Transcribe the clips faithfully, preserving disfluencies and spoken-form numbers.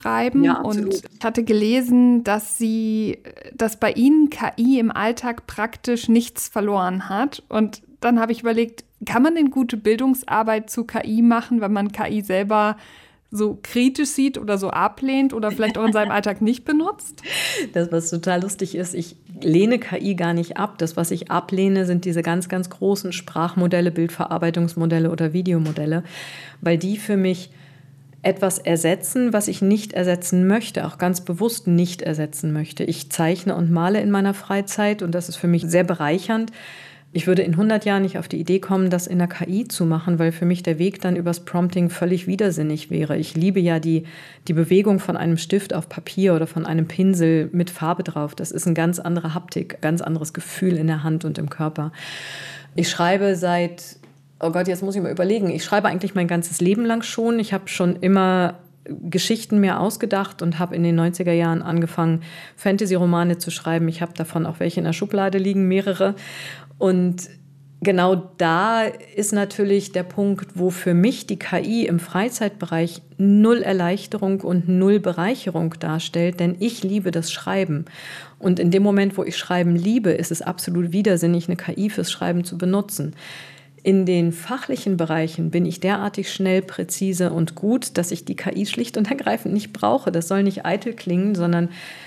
schreiben. Ja, Und absolut. ich hatte gelesen, dass sie, dass bei Ihnen K I im Alltag praktisch nichts verloren hat. Und dann habe ich überlegt, kann man denn gute Bildungsarbeit zu K I machen, wenn man K I selber so kritisch sieht oder so ablehnt oder vielleicht auch in seinem Alltag nicht benutzt? Das, was total lustig ist, ich lehne K I gar nicht ab. Das, was ich ablehne, sind diese ganz, ganz großen Sprachmodelle, Bildverarbeitungsmodelle oder Videomodelle, weil die für mich etwas ersetzen, was ich nicht ersetzen möchte, auch ganz bewusst nicht ersetzen möchte. Ich zeichne und male in meiner Freizeit und das ist für mich sehr bereichernd. Ich würde in hundert Jahren nicht auf die Idee kommen, das in der K I zu machen, weil für mich der Weg dann übers Prompting völlig widersinnig wäre. Ich liebe ja die, die Bewegung von einem Stift auf Papier oder von einem Pinsel mit Farbe drauf. Das ist eine ganz andere Haptik, ganz anderes Gefühl in der Hand und im Körper. Ich schreibe seit, oh Gott, jetzt muss ich mal überlegen, ich schreibe eigentlich mein ganzes Leben lang schon. Ich habe schon immer Geschichten mir ausgedacht und habe in den neunziger Jahren angefangen, Fantasy-Romane zu schreiben. Ich habe davon auch welche in der Schublade liegen, mehrere. Und genau da ist natürlich der Punkt, wo für mich die K I im Freizeitbereich null Erleichterung und null Bereicherung darstellt, denn ich liebe das Schreiben. Und in dem Moment, wo ich Schreiben liebe, ist es absolut widersinnig, eine K I fürs Schreiben zu benutzen. In den fachlichen Bereichen bin ich derartig schnell, präzise und gut, dass ich die K I schlicht und ergreifend nicht brauche. Das soll nicht eitel klingen, sondern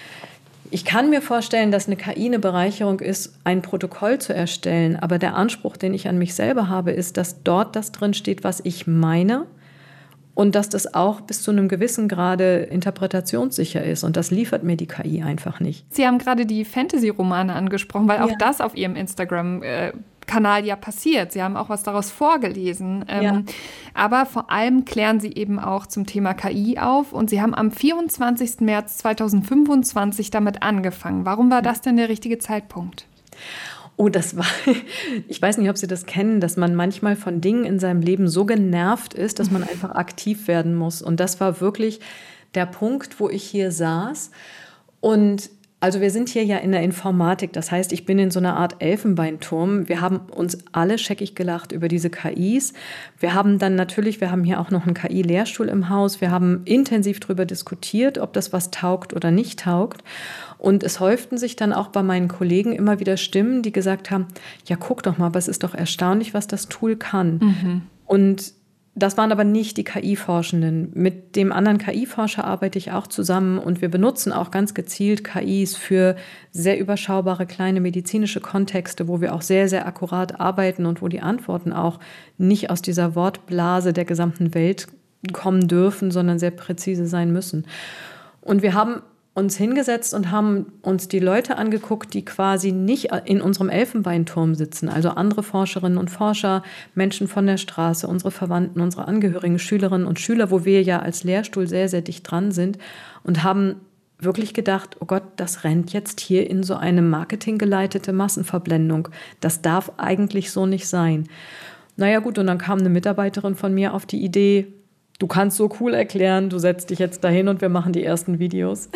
ich kann mir vorstellen, dass eine K I eine Bereicherung ist, ein Protokoll zu erstellen. Aber der Anspruch, den ich an mich selber habe, ist, dass dort das drin steht, was ich meine. Und dass das auch bis zu einem gewissen Grade interpretationssicher ist. Und das liefert mir die K I einfach nicht. Sie haben gerade die Fantasy-Romane angesprochen, weil auch Ja. das auf Ihrem Instagram äh, Kanal ja passiert. Sie haben auch was daraus vorgelesen. Ähm, Ja. Aber vor allem klären Sie eben auch zum Thema K I auf. Und Sie haben am vierundzwanzigsten März zweitausendfünfundzwanzig damit angefangen. Warum war das denn der richtige Zeitpunkt? Oh, das war, ich weiß nicht, ob Sie das kennen, dass man manchmal von Dingen in seinem Leben so genervt ist, dass man einfach aktiv werden muss. Und das war wirklich der Punkt, wo ich hier saß. Und also wir sind hier ja in der Informatik, das heißt, ich bin in so einer Art Elfenbeinturm. Wir haben uns alle scheckig gelacht über diese K Is. Wir haben dann natürlich, wir haben hier auch noch einen K I-Lehrstuhl im Haus. Wir haben intensiv darüber diskutiert, ob das was taugt oder nicht taugt. Und es häuften sich dann auch bei meinen Kollegen immer wieder Stimmen, die gesagt haben, ja, guck doch mal, aber es ist doch erstaunlich, was das Tool kann. Mhm. Und das waren aber nicht die K I-Forschenden. Mit dem anderen K I-Forscher arbeite ich auch zusammen und wir benutzen auch ganz gezielt K Is für sehr überschaubare kleine medizinische Kontexte, wo wir auch sehr, sehr akkurat arbeiten und wo die Antworten auch nicht aus dieser Wortblase der gesamten Welt kommen dürfen, sondern sehr präzise sein müssen. Und wir haben uns hingesetzt und haben uns die Leute angeguckt, die quasi nicht in unserem Elfenbeinturm sitzen, also andere Forscherinnen und Forscher, Menschen von der Straße, unsere Verwandten, unsere Angehörigen, Schülerinnen und Schüler, wo wir ja als Lehrstuhl sehr, sehr dicht dran sind und haben wirklich gedacht, oh Gott, das rennt jetzt hier in so eine marketinggeleitete Massenverblendung. Das darf eigentlich so nicht sein. Naja gut, und dann kam eine Mitarbeiterin von mir auf die Idee, du kannst so cool erklären, du setzt dich jetzt dahin und wir machen die ersten Videos.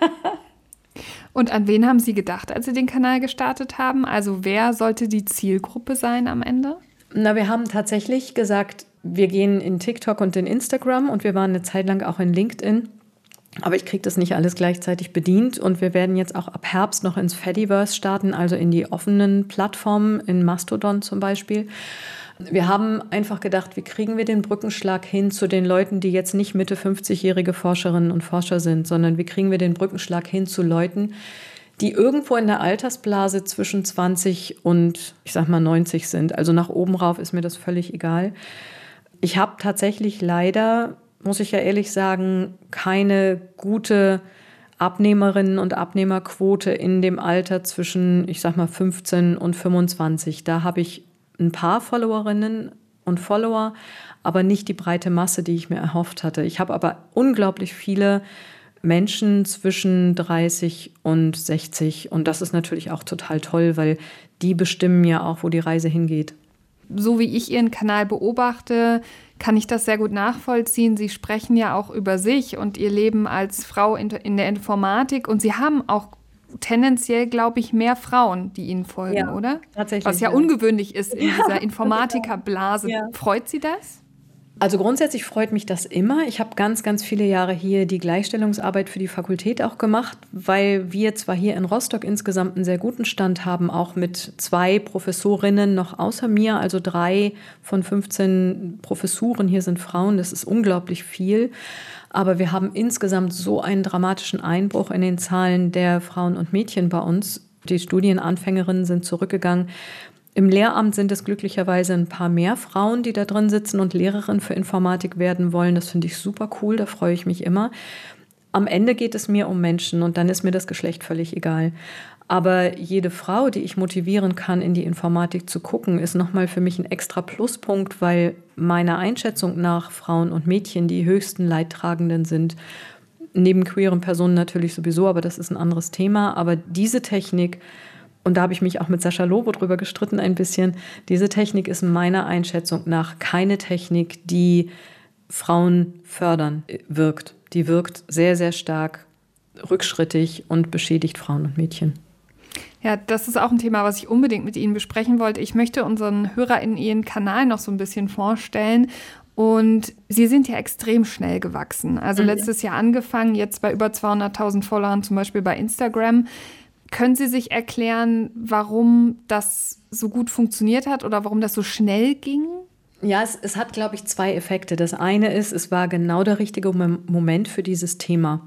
Und an wen haben Sie gedacht, als Sie den Kanal gestartet haben? Also wer sollte die Zielgruppe sein am Ende? Na, wir haben tatsächlich gesagt, wir gehen in TikTok und in Instagram und wir waren eine Zeit lang auch in LinkedIn. Aber ich kriege das nicht alles gleichzeitig bedient und wir werden jetzt auch ab Herbst noch ins Fediverse starten, also in die offenen Plattformen, in Mastodon zum Beispiel. Wir haben einfach gedacht, wie kriegen wir den Brückenschlag hin zu den Leuten, die jetzt nicht Mitte fünfzigjährige Forscherinnen und Forscher sind, sondern wie kriegen wir den Brückenschlag hin zu Leuten, die irgendwo in der Altersblase zwischen zwanzig und, ich sag mal, neunzig sind. Also nach oben rauf ist mir das völlig egal. Ich habe tatsächlich leider, muss ich ja ehrlich sagen, keine gute Abnehmerinnen- und Abnehmerquote in dem Alter zwischen, ich sag mal, fünfzehn und fünfundzwanzig. Da habe ich ein paar Followerinnen und Follower, aber nicht die breite Masse, die ich mir erhofft hatte. Ich habe aber unglaublich viele Menschen zwischen dreißig und sechzig und das ist natürlich auch total toll, weil die bestimmen ja auch, wo die Reise hingeht. So wie ich Ihren Kanal beobachte, kann ich das sehr gut nachvollziehen. Sie sprechen ja auch über sich und Ihr Leben als Frau in der Informatik und Sie haben auch tendenziell, glaube ich, mehr Frauen, die Ihnen folgen, Ja, oder? tatsächlich, Was ja, ja. ungewöhnlich ist in Ja, dieser Informatikerblase. ja. Freut Sie das? Also grundsätzlich freut mich das immer. Ich habe ganz, ganz viele Jahre hier die Gleichstellungsarbeit für die Fakultät auch gemacht, weil wir zwar hier in Rostock insgesamt einen sehr guten Stand haben, auch mit zwei Professorinnen noch außer mir, also drei von fünfzehn Professuren hier sind Frauen, das ist unglaublich viel. Aber wir haben insgesamt so einen dramatischen Einbruch in den Zahlen der Frauen und Mädchen bei uns. Die Studienanfängerinnen sind zurückgegangen. Im Lehramt sind es glücklicherweise ein paar mehr Frauen, die da drin sitzen und Lehrerin für Informatik werden wollen. Das finde ich super cool, da freue ich mich immer. Am Ende geht es mir um Menschen und dann ist mir das Geschlecht völlig egal. Aber jede Frau, die ich motivieren kann, in die Informatik zu gucken, ist nochmal für mich ein extra Pluspunkt, weil meiner Einschätzung nach Frauen und Mädchen die höchsten Leidtragenden sind. Neben queeren Personen natürlich sowieso, aber das ist ein anderes Thema. Aber diese Technik, und da habe ich mich auch mit Sascha Lobo drüber gestritten ein bisschen, diese Technik ist meiner Einschätzung nach keine Technik, die Frauen fördern wirkt. Die wirkt sehr, sehr stark rückschrittig und beschädigt Frauen und Mädchen. Ja, das ist auch ein Thema, was ich unbedingt mit Ihnen besprechen wollte. Ich möchte unseren HörerInnen Ihren Kanal noch so ein bisschen vorstellen. Und Sie sind ja extrem schnell gewachsen. Also mhm. letztes Jahr angefangen, jetzt bei über zweihunderttausend Followern, zum Beispiel bei Instagram. Können Sie sich erklären, warum das so gut funktioniert hat oder warum das so schnell ging? Ja, es, es hat, glaube ich, zwei Effekte. Das eine ist, es war genau der richtige Moment für dieses Thema,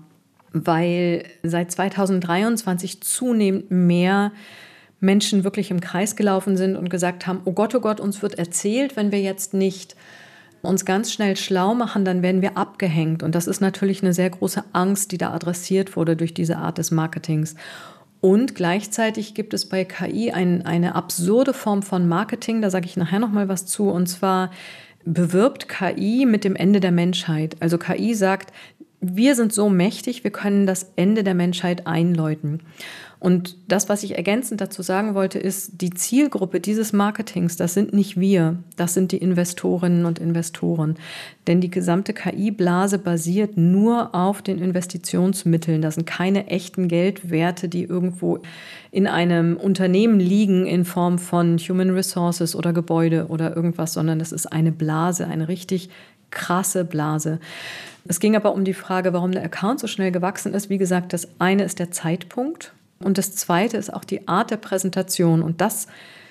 weil seit zweitausenddreiundzwanzig zunehmend mehr Menschen wirklich im Kreis gelaufen sind und gesagt haben, oh Gott, oh Gott, uns wird erzählt, wenn wir jetzt nicht uns ganz schnell schlau machen, dann werden wir abgehängt. Und das ist natürlich eine sehr große Angst, die da adressiert wurde durch diese Art des Marketings. Und gleichzeitig gibt es bei K I ein, eine absurde Form von Marketing, da sage ich nachher noch mal was zu, und zwar bewirbt K I mit dem Ende der Menschheit. Also K I sagt, wir sind so mächtig, wir können das Ende der Menschheit einläuten. Und das, was ich ergänzend dazu sagen wollte, ist, die Zielgruppe dieses Marketings, das sind nicht wir, das sind die Investorinnen und Investoren. Denn die gesamte K I-Blase basiert nur auf den Investitionsmitteln. Das sind keine echten Geldwerte, die irgendwo in einem Unternehmen liegen in Form von Human Resources oder Gebäude oder irgendwas, sondern das ist eine Blase, eine richtig krasse Blase. Es ging aber um die Frage, warum der Account so schnell gewachsen ist. Wie gesagt, das eine ist der Zeitpunkt. Und das Zweite ist auch die Art der Präsentation. Und das,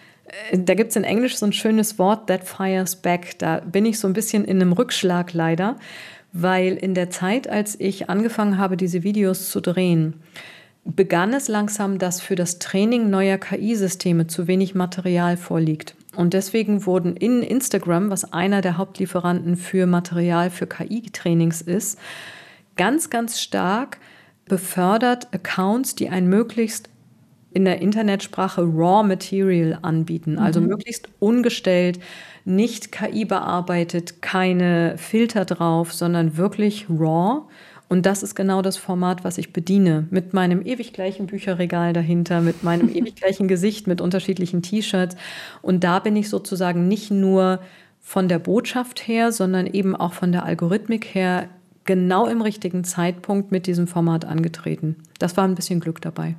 da gibt es in Englisch so ein schönes Wort, that fires back. Da bin ich so ein bisschen in einem Rückschlag leider, weil in der Zeit, als ich angefangen habe, diese Videos zu drehen, begann es langsam, dass für das Training neuer K I-Systeme zu wenig Material vorliegt. Und deswegen wurden in Instagram, was einer der Hauptlieferanten für Material für K I-Trainings ist, ganz, ganz stark befördert Accounts, die ein möglichst in der Internetsprache Raw Material anbieten, also mhm. möglichst ungestellt, nicht K I bearbeitet, keine Filter drauf, sondern wirklich Raw. Und das ist genau das Format, was ich bediene, mit meinem ewig gleichen Bücherregal dahinter, mit meinem ewig gleichen Gesicht, mit unterschiedlichen T-Shirts. Und da bin ich sozusagen nicht nur von der Botschaft her, sondern eben auch von der Algorithmik her genau im richtigen Zeitpunkt mit diesem Format angetreten. Das war ein bisschen Glück dabei.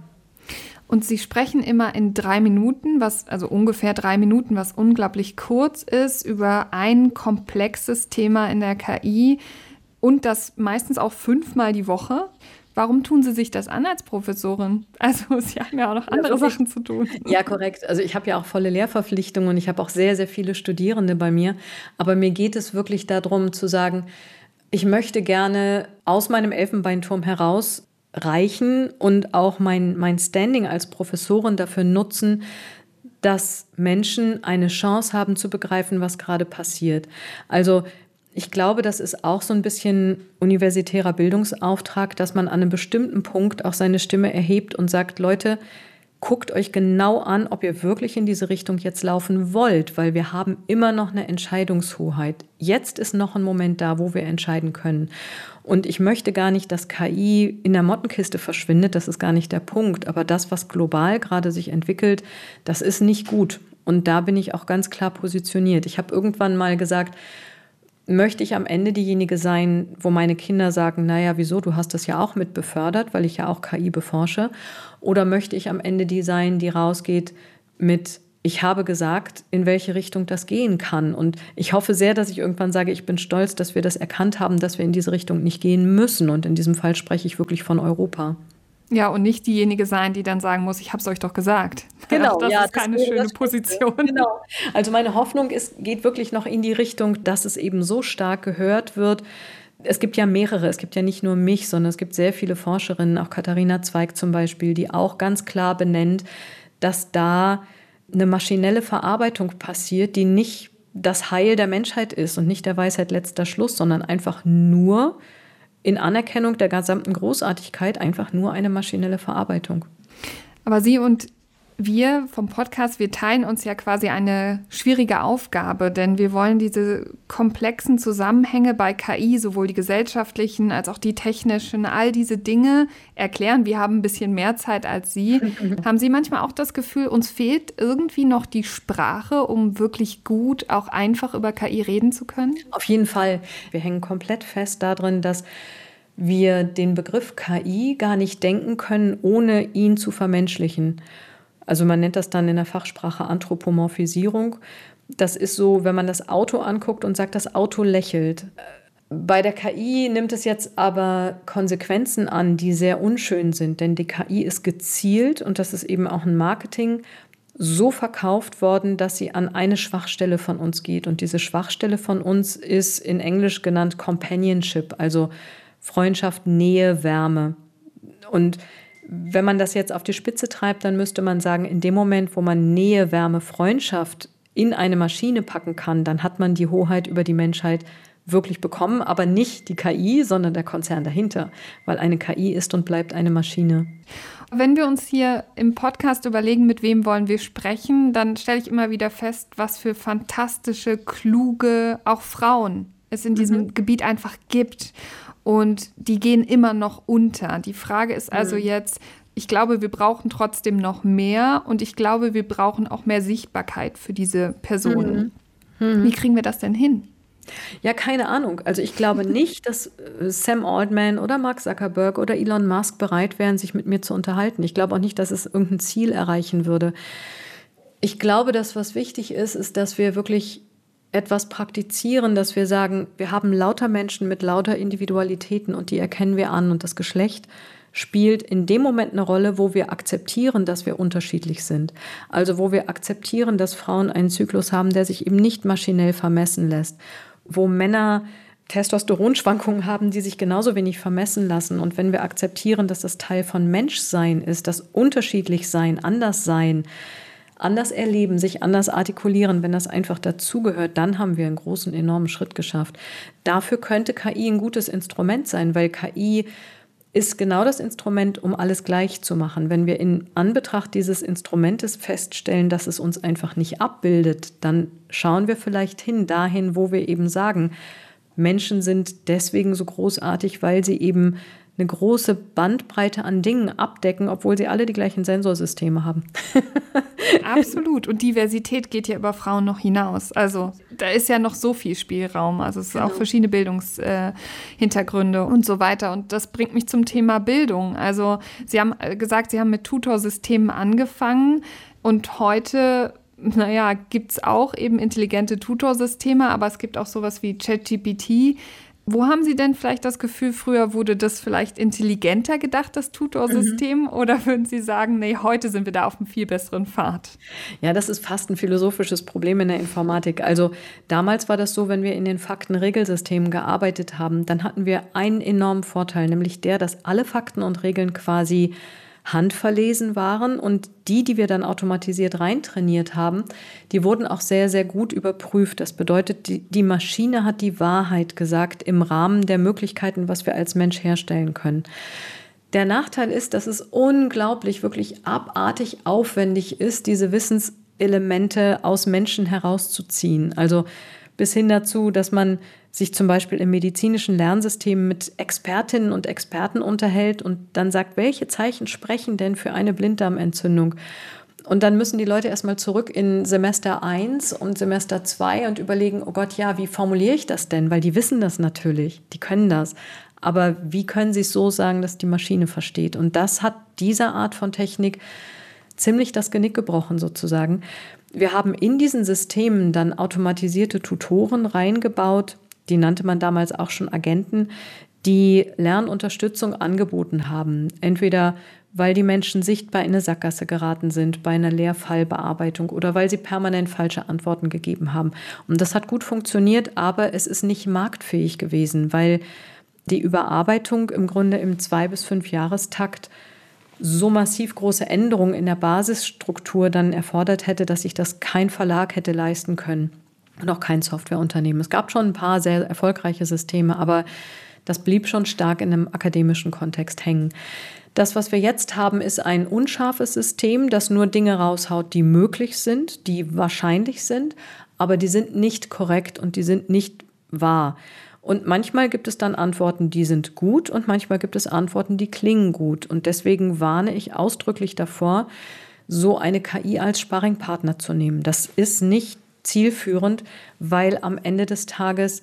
Und Sie sprechen immer in drei Minuten, was also ungefähr drei Minuten, was unglaublich kurz ist, über ein komplexes Thema in der K I und das meistens auch fünfmal die Woche. Warum tun Sie sich das an als Professorin? Also Sie haben ja auch noch andere ja, Sachen zu tun. Ja, korrekt. Also ich habe ja auch volle Lehrverpflichtungen und ich habe auch sehr, sehr viele Studierende bei mir. Aber mir geht es wirklich darum zu sagen, ich möchte gerne aus meinem Elfenbeinturm heraus reichen und auch mein, mein Standing als Professorin dafür nutzen, dass Menschen eine Chance haben zu begreifen, was gerade passiert. Also ich glaube, das ist auch so ein bisschen universitärer Bildungsauftrag, dass man an einem bestimmten Punkt auch seine Stimme erhebt und sagt, Leute, guckt euch genau an, ob ihr wirklich in diese Richtung jetzt laufen wollt, weil wir haben immer noch eine Entscheidungshoheit. Jetzt ist noch ein Moment da, wo wir entscheiden können. Und ich möchte gar nicht, dass K I in der Mottenkiste verschwindet, das ist gar nicht der Punkt. Aber das, was global gerade sich entwickelt, das ist nicht gut. Und da bin ich auch ganz klar positioniert. Ich habe irgendwann mal gesagt, möchte ich am Ende diejenige sein, wo meine Kinder sagen, naja, wieso, du hast das ja auch mit befördert, weil ich ja auch K I beforsche. Oder möchte ich am Ende die sein, die rausgeht mit, ich habe gesagt, in welche Richtung das gehen kann. Und ich hoffe sehr, dass ich irgendwann sage, ich bin stolz, dass wir das erkannt haben, dass wir in diese Richtung nicht gehen müssen. Und in diesem Fall spreche ich wirklich von Europa. Ja, und nicht diejenige sein, die dann sagen muss, ich habe es euch doch gesagt. Genau, Auch das ja, ist keine das, schöne das Position. Genau. Also meine Hoffnung ist, geht wirklich noch in die Richtung, dass es eben so stark gehört wird. Es gibt ja mehrere, es gibt ja nicht nur mich, sondern es gibt sehr viele Forscherinnen, auch Katharina Zweig zum Beispiel, die auch ganz klar benennt, dass da eine maschinelle Verarbeitung passiert, die nicht das Heil der Menschheit ist und nicht der Weisheit letzter Schluss, sondern einfach nur in Anerkennung der gesamten Großartigkeit einfach nur eine maschinelle Verarbeitung. Aber Sie und wir vom Podcast, wir teilen uns ja quasi eine schwierige Aufgabe, denn wir wollen diese komplexen Zusammenhänge bei K I, sowohl die gesellschaftlichen als auch die technischen, all diese Dinge erklären. Wir haben ein bisschen mehr Zeit als Sie. Haben Sie manchmal auch das Gefühl, uns fehlt irgendwie noch die Sprache, um wirklich gut, auch einfach über K I reden zu können? Auf jeden Fall. Wir hängen komplett fest darin, dass wir den Begriff K I gar nicht denken können, ohne ihn zu vermenschlichen. Also man nennt das dann in der Fachsprache Anthropomorphisierung. Das ist so, wenn man das Auto anguckt und sagt, das Auto lächelt. Bei der K I nimmt es jetzt aber Konsequenzen an, die sehr unschön sind, denn die K I ist gezielt, und das ist eben auch ein Marketing, so verkauft worden, dass sie an eine Schwachstelle von uns geht. Und diese Schwachstelle von uns ist in Englisch genannt Companionship, also Freundschaft, Nähe, Wärme. Und wenn man das jetzt auf die Spitze treibt, dann müsste man sagen, in dem Moment, wo man Nähe, Wärme, Freundschaft in eine Maschine packen kann, dann hat man die Hoheit über die Menschheit wirklich bekommen, aber nicht die K I, sondern der Konzern dahinter, weil eine K I ist und bleibt eine Maschine. Wenn wir uns hier im Podcast überlegen, mit wem wollen wir sprechen, dann stelle ich immer wieder fest, was für fantastische, kluge, auch Frauen es in diesem mhm. Gebiet einfach gibt. Und die gehen immer noch unter. Die Frage ist also mhm. jetzt, ich glaube, wir brauchen trotzdem noch mehr und ich glaube, wir brauchen auch mehr Sichtbarkeit für diese Personen. Mhm. Mhm. Wie kriegen wir das denn hin? Ja, keine Ahnung. Also ich glaube nicht, dass Sam Altman oder Mark Zuckerberg oder Elon Musk bereit wären, sich mit mir zu unterhalten. Ich glaube auch nicht, dass es irgendein Ziel erreichen würde. Ich glaube, dass was wichtig ist, ist, dass wir wirklich etwas praktizieren, dass wir sagen, wir haben lauter Menschen mit lauter Individualitäten und die erkennen wir an und das Geschlecht spielt in dem Moment eine Rolle, wo wir akzeptieren, dass wir unterschiedlich sind. Also wo wir akzeptieren, dass Frauen einen Zyklus haben, der sich eben nicht maschinell vermessen lässt, wo Männer Testosteronschwankungen haben, die sich genauso wenig vermessen lassen. Und wenn wir akzeptieren, dass das Teil von Menschsein ist, das unterschiedlich sein, anders sein, anders erleben, sich anders artikulieren, wenn das einfach dazugehört, dann haben wir einen großen, enormen Schritt geschafft. Dafür könnte K I ein gutes Instrument sein, weil K I ist genau das Instrument, um alles gleich zu machen. Wenn wir in Anbetracht dieses Instrumentes feststellen, dass es uns einfach nicht abbildet, dann schauen wir vielleicht hin dahin, wo wir eben sagen, Menschen sind deswegen so großartig, weil sie eben eine große Bandbreite an Dingen abdecken, obwohl sie alle die gleichen Sensorsysteme haben. Absolut. Und Diversität geht ja über Frauen noch hinaus. Also da ist ja noch so viel Spielraum. Also es sind genau. auch verschiedene Bildungshintergründe äh, und so weiter. Und das bringt mich zum Thema Bildung. Also Sie haben gesagt, Sie haben mit Tutorsystemen angefangen und heute, naja, gibt es auch eben intelligente Tutorsysteme, aber es gibt auch sowas wie ChatGPT. Wo haben Sie denn vielleicht das Gefühl, früher wurde das vielleicht intelligenter gedacht, das Tutorsystem? Mhm. Oder würden Sie sagen, nee, heute sind wir da auf einem viel besseren Pfad? Ja, das ist fast ein philosophisches Problem in der Informatik. Also damals war das so, wenn wir in den Faktenregelsystemen gearbeitet haben, dann hatten wir einen enormen Vorteil, nämlich der, dass alle Fakten und Regeln quasi handverlesen waren und die, die wir dann automatisiert reintrainiert haben, die wurden auch sehr, sehr gut überprüft. Das bedeutet, die, die Maschine hat die Wahrheit gesagt im Rahmen der Möglichkeiten, was wir als Mensch herstellen können. Der Nachteil ist, dass es unglaublich, wirklich abartig aufwendig ist, diese Wissenselemente aus Menschen herauszuziehen. Also bis hin dazu, dass man sich zum Beispiel im medizinischen Lernsystem mit Expertinnen und Experten unterhält und dann sagt, welche Zeichen sprechen denn für eine Blinddarmentzündung? Und dann müssen die Leute erstmal zurück in Semester eins und Semester zwei und überlegen, oh Gott, ja, wie formuliere ich das denn? Weil die wissen das natürlich, die können das. Aber wie können sie es so sagen, dass die Maschine versteht? Und das hat diese Art von Technik ziemlich das Genick gebrochen sozusagen. Wir haben in diesen Systemen dann automatisierte Tutoren reingebaut, die nannte man damals auch schon Agenten, die Lernunterstützung angeboten haben. Entweder weil die Menschen sichtbar in eine Sackgasse geraten sind bei einer Lehrfallbearbeitung oder weil sie permanent falsche Antworten gegeben haben. Und das hat gut funktioniert, aber es ist nicht marktfähig gewesen, weil die Überarbeitung im Grunde im zwei- bis fünf Jahrestakt so massiv große Änderungen in der Basisstruktur dann erfordert hätte, dass sich das kein Verlag hätte leisten können und auch kein Softwareunternehmen. Es gab schon ein paar sehr erfolgreiche Systeme, aber das blieb schon stark in einem akademischen Kontext hängen. Das, was wir jetzt haben, ist ein unscharfes System, das nur Dinge raushaut, die möglich sind, die wahrscheinlich sind, aber die sind nicht korrekt und die sind nicht wahr. Und manchmal gibt es dann Antworten, die sind gut und manchmal gibt es Antworten, die klingen gut. Und deswegen warne ich ausdrücklich davor, so eine K I als Sparringpartner zu nehmen. Das ist nicht zielführend, weil am Ende des Tages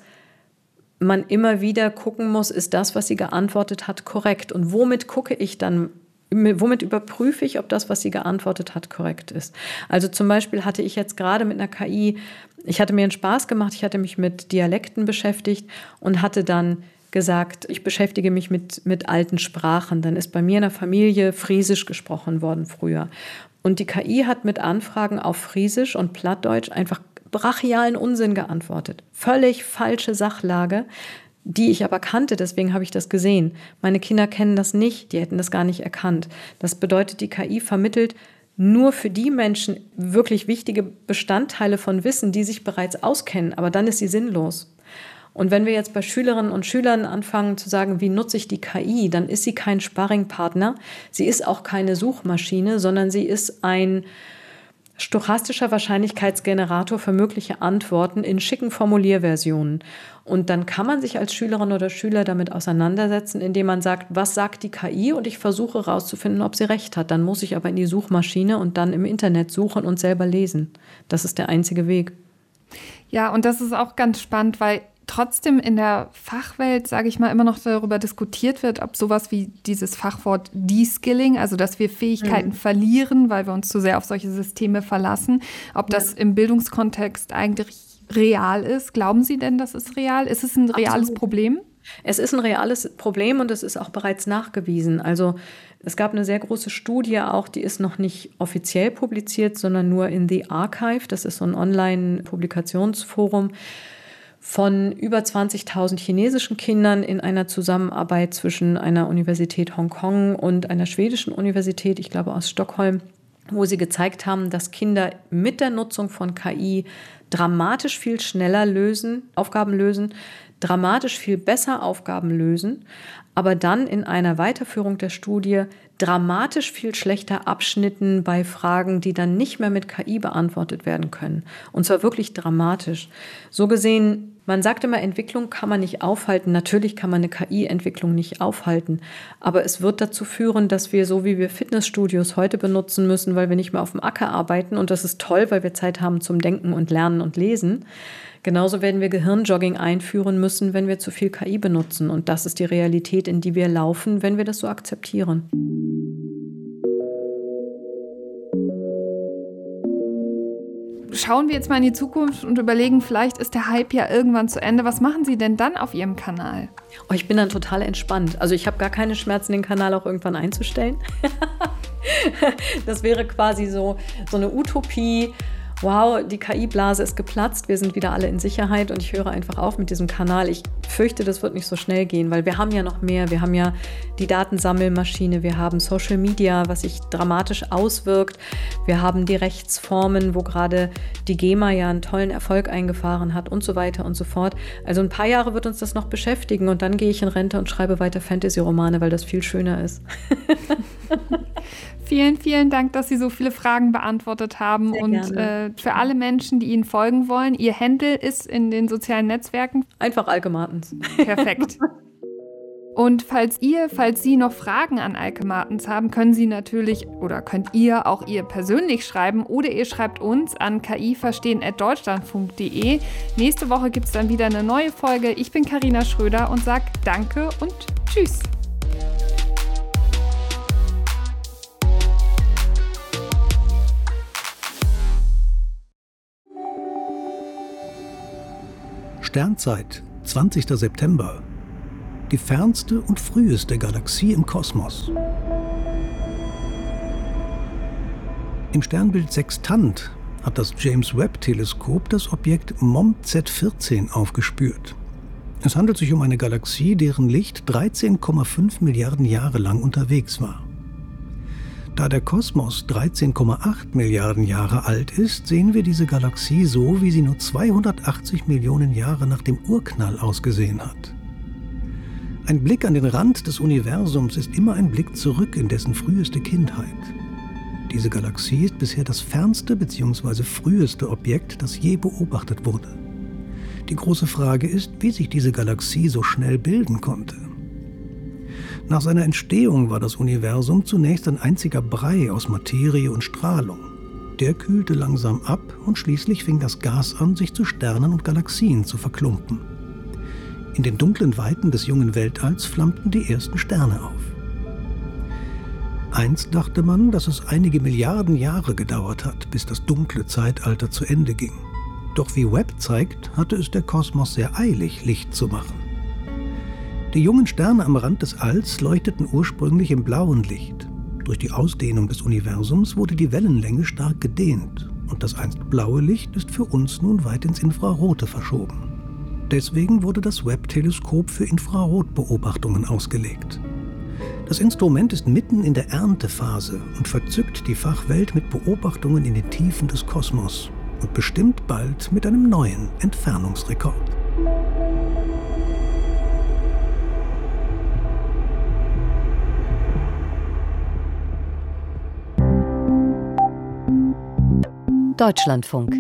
man immer wieder gucken muss, ist das, was sie geantwortet hat, korrekt? Und womit gucke ich dann, womit überprüfe ich, ob das, was sie geantwortet hat, korrekt ist? Also zum Beispiel hatte ich jetzt gerade mit einer K I, ich hatte mir einen Spaß gemacht, ich hatte mich mit Dialekten beschäftigt und hatte dann gesagt, ich beschäftige mich mit, mit alten Sprachen. Dann ist bei mir in der Familie Friesisch gesprochen worden früher. Und die K I hat mit Anfragen auf Friesisch und Plattdeutsch einfach brachialen Unsinn geantwortet. Völlig falsche Sachlage, die ich aber kannte, deswegen habe ich das gesehen. Meine Kinder kennen das nicht, die hätten das gar nicht erkannt. Das bedeutet, die K I vermittelt nur für die Menschen wirklich wichtige Bestandteile von Wissen, die sich bereits auskennen, aber dann ist sie sinnlos. Und wenn wir jetzt bei Schülerinnen und Schülern anfangen zu sagen, wie nutze ich die K I, dann ist sie kein Sparringpartner, sie ist auch keine Suchmaschine, sondern sie ist ein stochastischer Wahrscheinlichkeitsgenerator für mögliche Antworten in schicken Formulierversionen. Und dann kann man sich als Schülerin oder Schüler damit auseinandersetzen, indem man sagt, was sagt die K I? Und ich versuche herauszufinden, ob sie recht hat. Dann muss ich aber in die Suchmaschine und dann im Internet suchen und selber lesen. Das ist der einzige Weg. Ja, und das ist auch ganz spannend, weil trotzdem in der Fachwelt, sage ich mal, immer noch darüber diskutiert wird, ob sowas wie dieses Fachwort De-Skilling, also dass wir Fähigkeiten mhm. verlieren, weil wir uns zu sehr auf solche Systeme verlassen, ob ja. das im Bildungskontext eigentlich real ist. Glauben Sie denn, das ist real? Ist es ein reales Absolut. Problem? Es ist ein reales Problem und es ist auch bereits nachgewiesen. Also es gab eine sehr große Studie auch, die ist noch nicht offiziell publiziert, sondern nur in The Archive. Das ist so ein Online-Publikationsforum von über zwanzigtausend chinesischen Kindern in einer Zusammenarbeit zwischen einer Universität Hongkong und einer schwedischen Universität, ich glaube aus Stockholm, wo sie gezeigt haben, dass Kinder mit der Nutzung von K I dramatisch viel schneller lösen, Aufgaben lösen, dramatisch viel besser Aufgaben lösen, aber dann in einer Weiterführung der Studie dramatisch viel schlechter abschnitten bei Fragen, die dann nicht mehr mit K I beantwortet werden können. Und zwar wirklich dramatisch. So gesehen, man sagt immer, Entwicklung kann man nicht aufhalten. Natürlich kann man eine K I-Entwicklung nicht aufhalten. Aber es wird dazu führen, dass wir, so wie wir Fitnessstudios heute benutzen müssen, weil wir nicht mehr auf dem Acker arbeiten, und das ist toll, weil wir Zeit haben zum Denken und Lernen und Lesen, genauso werden wir Gehirnjogging einführen müssen, wenn wir zu viel K I benutzen. Und das ist die Realität, in die wir laufen, wenn wir das so akzeptieren. Schauen wir jetzt mal in die Zukunft und überlegen, vielleicht ist der Hype ja irgendwann zu Ende. Was machen Sie denn dann auf Ihrem Kanal? Oh, ich bin dann total entspannt. Also ich habe gar keine Schmerzen, den Kanal auch irgendwann einzustellen. Das wäre quasi so, so eine Utopie. Wow, die K I-Blase ist geplatzt, wir sind wieder alle in Sicherheit und ich höre einfach auf mit diesem Kanal. Ich fürchte, das wird nicht so schnell gehen, weil wir haben ja noch mehr. Wir haben ja die Datensammelmaschine, wir haben Social Media, was sich dramatisch auswirkt. Wir haben die Rechtsformen, wo gerade die GEMA ja einen tollen Erfolg eingefahren hat und so weiter und so fort. Also ein paar Jahre wird uns das noch beschäftigen und dann gehe ich in Rente und schreibe weiter Fantasy-Romane, weil das viel schöner ist. Vielen, vielen Dank, dass Sie so viele Fragen beantwortet haben. Sehr und äh, für alle Menschen, die Ihnen folgen wollen, Ihr Handle ist in den sozialen Netzwerken. Einfach Alke Martens. Perfekt. Und falls ihr, falls Sie noch Fragen an Alke Martens haben, können Sie natürlich oder könnt ihr auch ihr persönlich schreiben oder ihr schreibt uns an k i verstehen at deutschlandfunk punkt de. Nächste Woche gibt es dann wieder eine neue Folge. Ich bin Carina Schröder und sage Danke und Tschüss. Sternzeit, zwanzigster September. Die fernste und früheste Galaxie im Kosmos. Im Sternbild Sextant hat das James-Webb-Teleskop das Objekt M O M Z vierzehn aufgespürt. Es handelt sich um eine Galaxie, deren Licht dreizehn Komma fünf Milliarden Jahre lang unterwegs war. Da der Kosmos dreizehn Komma acht Milliarden Jahre alt ist, sehen wir diese Galaxie so, wie sie nur zweihundertachtzig Millionen Jahre nach dem Urknall ausgesehen hat. Ein Blick an den Rand des Universums ist immer ein Blick zurück in dessen früheste Kindheit. Diese Galaxie ist bisher das fernste bzw. früheste Objekt, das je beobachtet wurde. Die große Frage ist, wie sich diese Galaxie so schnell bilden konnte. Nach seiner Entstehung war das Universum zunächst ein einziger Brei aus Materie und Strahlung. Der kühlte langsam ab und schließlich fing das Gas an, sich zu Sternen und Galaxien zu verklumpen. In den dunklen Weiten des jungen Weltalls flammten die ersten Sterne auf. Einst dachte man, dass es einige Milliarden Jahre gedauert hat, bis das dunkle Zeitalter zu Ende ging. Doch wie Webb zeigt, hatte es der Kosmos sehr eilig, Licht zu machen. Die jungen Sterne am Rand des Alls leuchteten ursprünglich im blauen Licht. Durch die Ausdehnung des Universums wurde die Wellenlänge stark gedehnt und das einst blaue Licht ist für uns nun weit ins Infrarote verschoben. Deswegen wurde das Webb-Teleskop für Infrarotbeobachtungen ausgelegt. Das Instrument ist mitten in der Erntephase und verzückt die Fachwelt mit Beobachtungen in den Tiefen des Kosmos und bestimmt bald mit einem neuen Entfernungsrekord. Deutschlandfunk.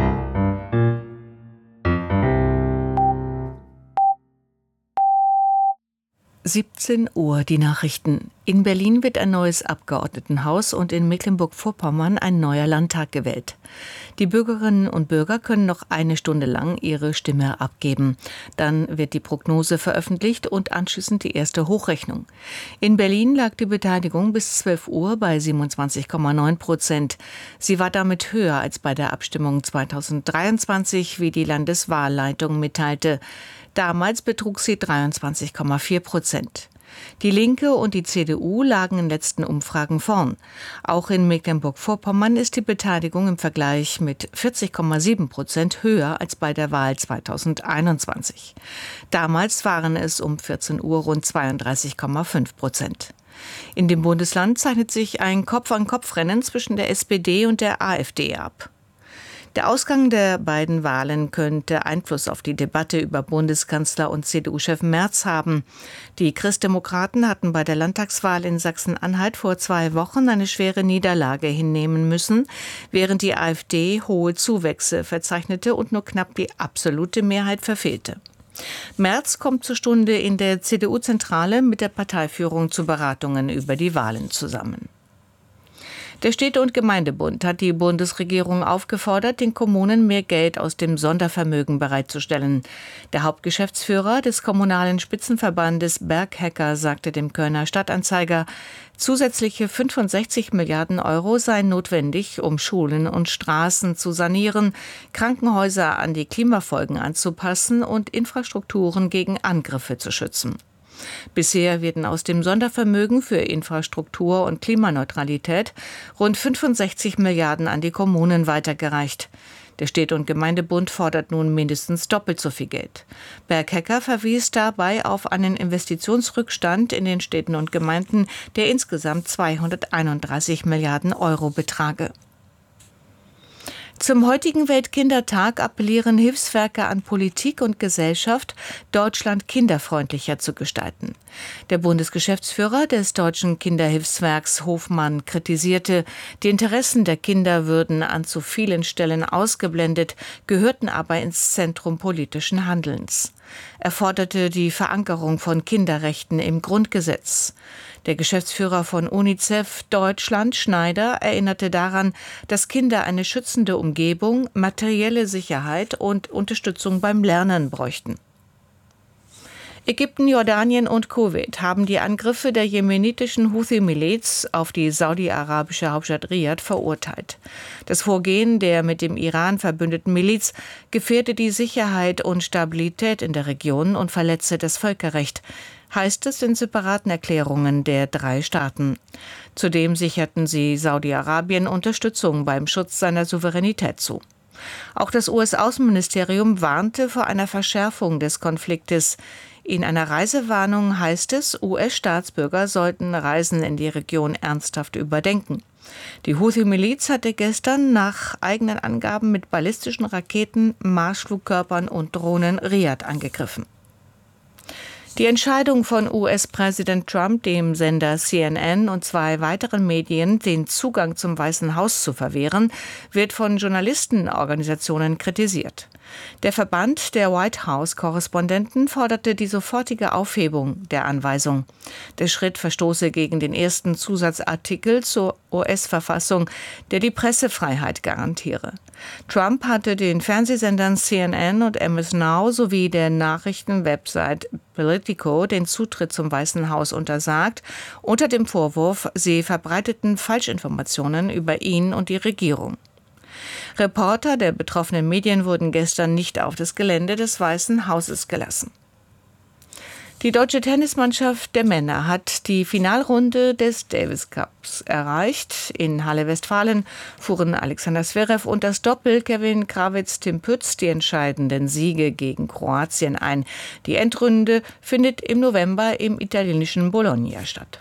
siebzehn Uhr die Nachrichten. In Berlin wird ein neues Abgeordnetenhaus und in Mecklenburg-Vorpommern ein neuer Landtag gewählt. Die Bürgerinnen und Bürger können noch eine Stunde lang ihre Stimme abgeben. Dann wird die Prognose veröffentlicht und anschließend die erste Hochrechnung. In Berlin lag die Beteiligung bis zwölf Uhr bei siebenundzwanzig Komma neun Prozent. Sie war damit höher als bei der Abstimmung zweitausenddreiundzwanzig, wie die Landeswahlleitung mitteilte. Damals betrug sie dreiundzwanzig Komma vier Prozent. Die Linke und die C D U lagen in letzten Umfragen vorn. Auch in Mecklenburg-Vorpommern ist die Beteiligung im Vergleich mit vierzig Komma sieben Prozent höher als bei der Wahl zweitausendeinundzwanzig. Damals waren es um vierzehn Uhr rund zweiunddreißig Komma fünf Prozent. In dem Bundesland zeichnet sich ein Kopf-an-Kopf-Rennen zwischen der S P D und der AfD ab. Der Ausgang der beiden Wahlen könnte Einfluss auf die Debatte über Bundeskanzler und C D U-Chef Merz haben. Die Christdemokraten hatten bei der Landtagswahl in Sachsen-Anhalt vor zwei Wochen eine schwere Niederlage hinnehmen müssen, während die AfD hohe Zuwächse verzeichnete und nur knapp die absolute Mehrheit verfehlte. Merz kommt zur Stunde in der C D U-Zentrale mit der Parteiführung zu Beratungen über die Wahlen zusammen. Der Städte- und Gemeindebund hat die Bundesregierung aufgefordert, den Kommunen mehr Geld aus dem Sondervermögen bereitzustellen. Der Hauptgeschäftsführer des kommunalen Spitzenverbandes Berghecker sagte dem Kölner Stadtanzeiger, zusätzliche fünfundsechzig Milliarden Euro seien notwendig, um Schulen und Straßen zu sanieren, Krankenhäuser an die Klimafolgen anzupassen und Infrastrukturen gegen Angriffe zu schützen. Bisher werden aus dem Sondervermögen für Infrastruktur und Klimaneutralität rund fünfundsechzig Milliarden an die Kommunen weitergereicht. Der Städte- und Gemeindebund fordert nun mindestens doppelt so viel Geld. Berghecker verwies dabei auf einen Investitionsrückstand in den Städten und Gemeinden, der insgesamt zweihunderteinunddreißig Milliarden Euro betrage. Zum heutigen Weltkindertag appellieren Hilfswerke an Politik und Gesellschaft, Deutschland kinderfreundlicher zu gestalten. Der Bundesgeschäftsführer des Deutschen Kinderhilfswerks Hofmann kritisierte, die Interessen der Kinder würden an zu vielen Stellen ausgeblendet, gehörten aber ins Zentrum politischen Handelns. Er forderte die Verankerung von Kinderrechten im Grundgesetz. Der Geschäftsführer von UNICEF Deutschland, Schneider, erinnerte daran, dass Kinder eine schützende Umgebung, materielle Sicherheit und Unterstützung beim Lernen bräuchten. Ägypten, Jordanien und Kuwait haben die Angriffe der jemenitischen Houthi-Miliz auf die saudi-arabische Hauptstadt Riad verurteilt. Das Vorgehen der mit dem Iran verbündeten Miliz gefährdet die Sicherheit und Stabilität in der Region und verletze das Völkerrecht, heißt es in separaten Erklärungen der drei Staaten. Zudem sicherten sie Saudi-Arabien Unterstützung beim Schutz seiner Souveränität zu. Auch das U S-Außenministerium warnte vor einer Verschärfung des Konfliktes. In einer Reisewarnung heißt es, U S-Staatsbürger sollten Reisen in die Region ernsthaft überdenken. Die Houthi-Miliz hatte gestern nach eigenen Angaben mit ballistischen Raketen, Marschflugkörpern und Drohnen Riad angegriffen. Die Entscheidung von U S-Präsident Trump, dem Sender C N N und zwei weiteren Medien den Zugang zum Weißen Haus zu verwehren, wird von Journalistenorganisationen kritisiert. Der Verband der White House-Korrespondenten forderte die sofortige Aufhebung der Anweisung. Der Schritt verstoße gegen den ersten Zusatzartikel zur U S-Verfassung, der die Pressefreiheit garantiere. Trump hatte den Fernsehsendern C N N und M S Now sowie der Nachrichtenwebsite Politico den Zutritt zum Weißen Haus untersagt, unter dem Vorwurf, sie verbreiteten Falschinformationen über ihn und die Regierung. Reporter der betroffenen Medien wurden gestern nicht auf das Gelände des Weißen Hauses gelassen. Die deutsche Tennismannschaft der Männer hat die Finalrunde des Davis Cups erreicht. In Halle-Westfalen fuhren Alexander Zverev und das Doppel Kevin Krawitz-Tim Pütz die entscheidenden Siege gegen Kroatien ein. Die Endrunde findet im November im italienischen Bologna statt.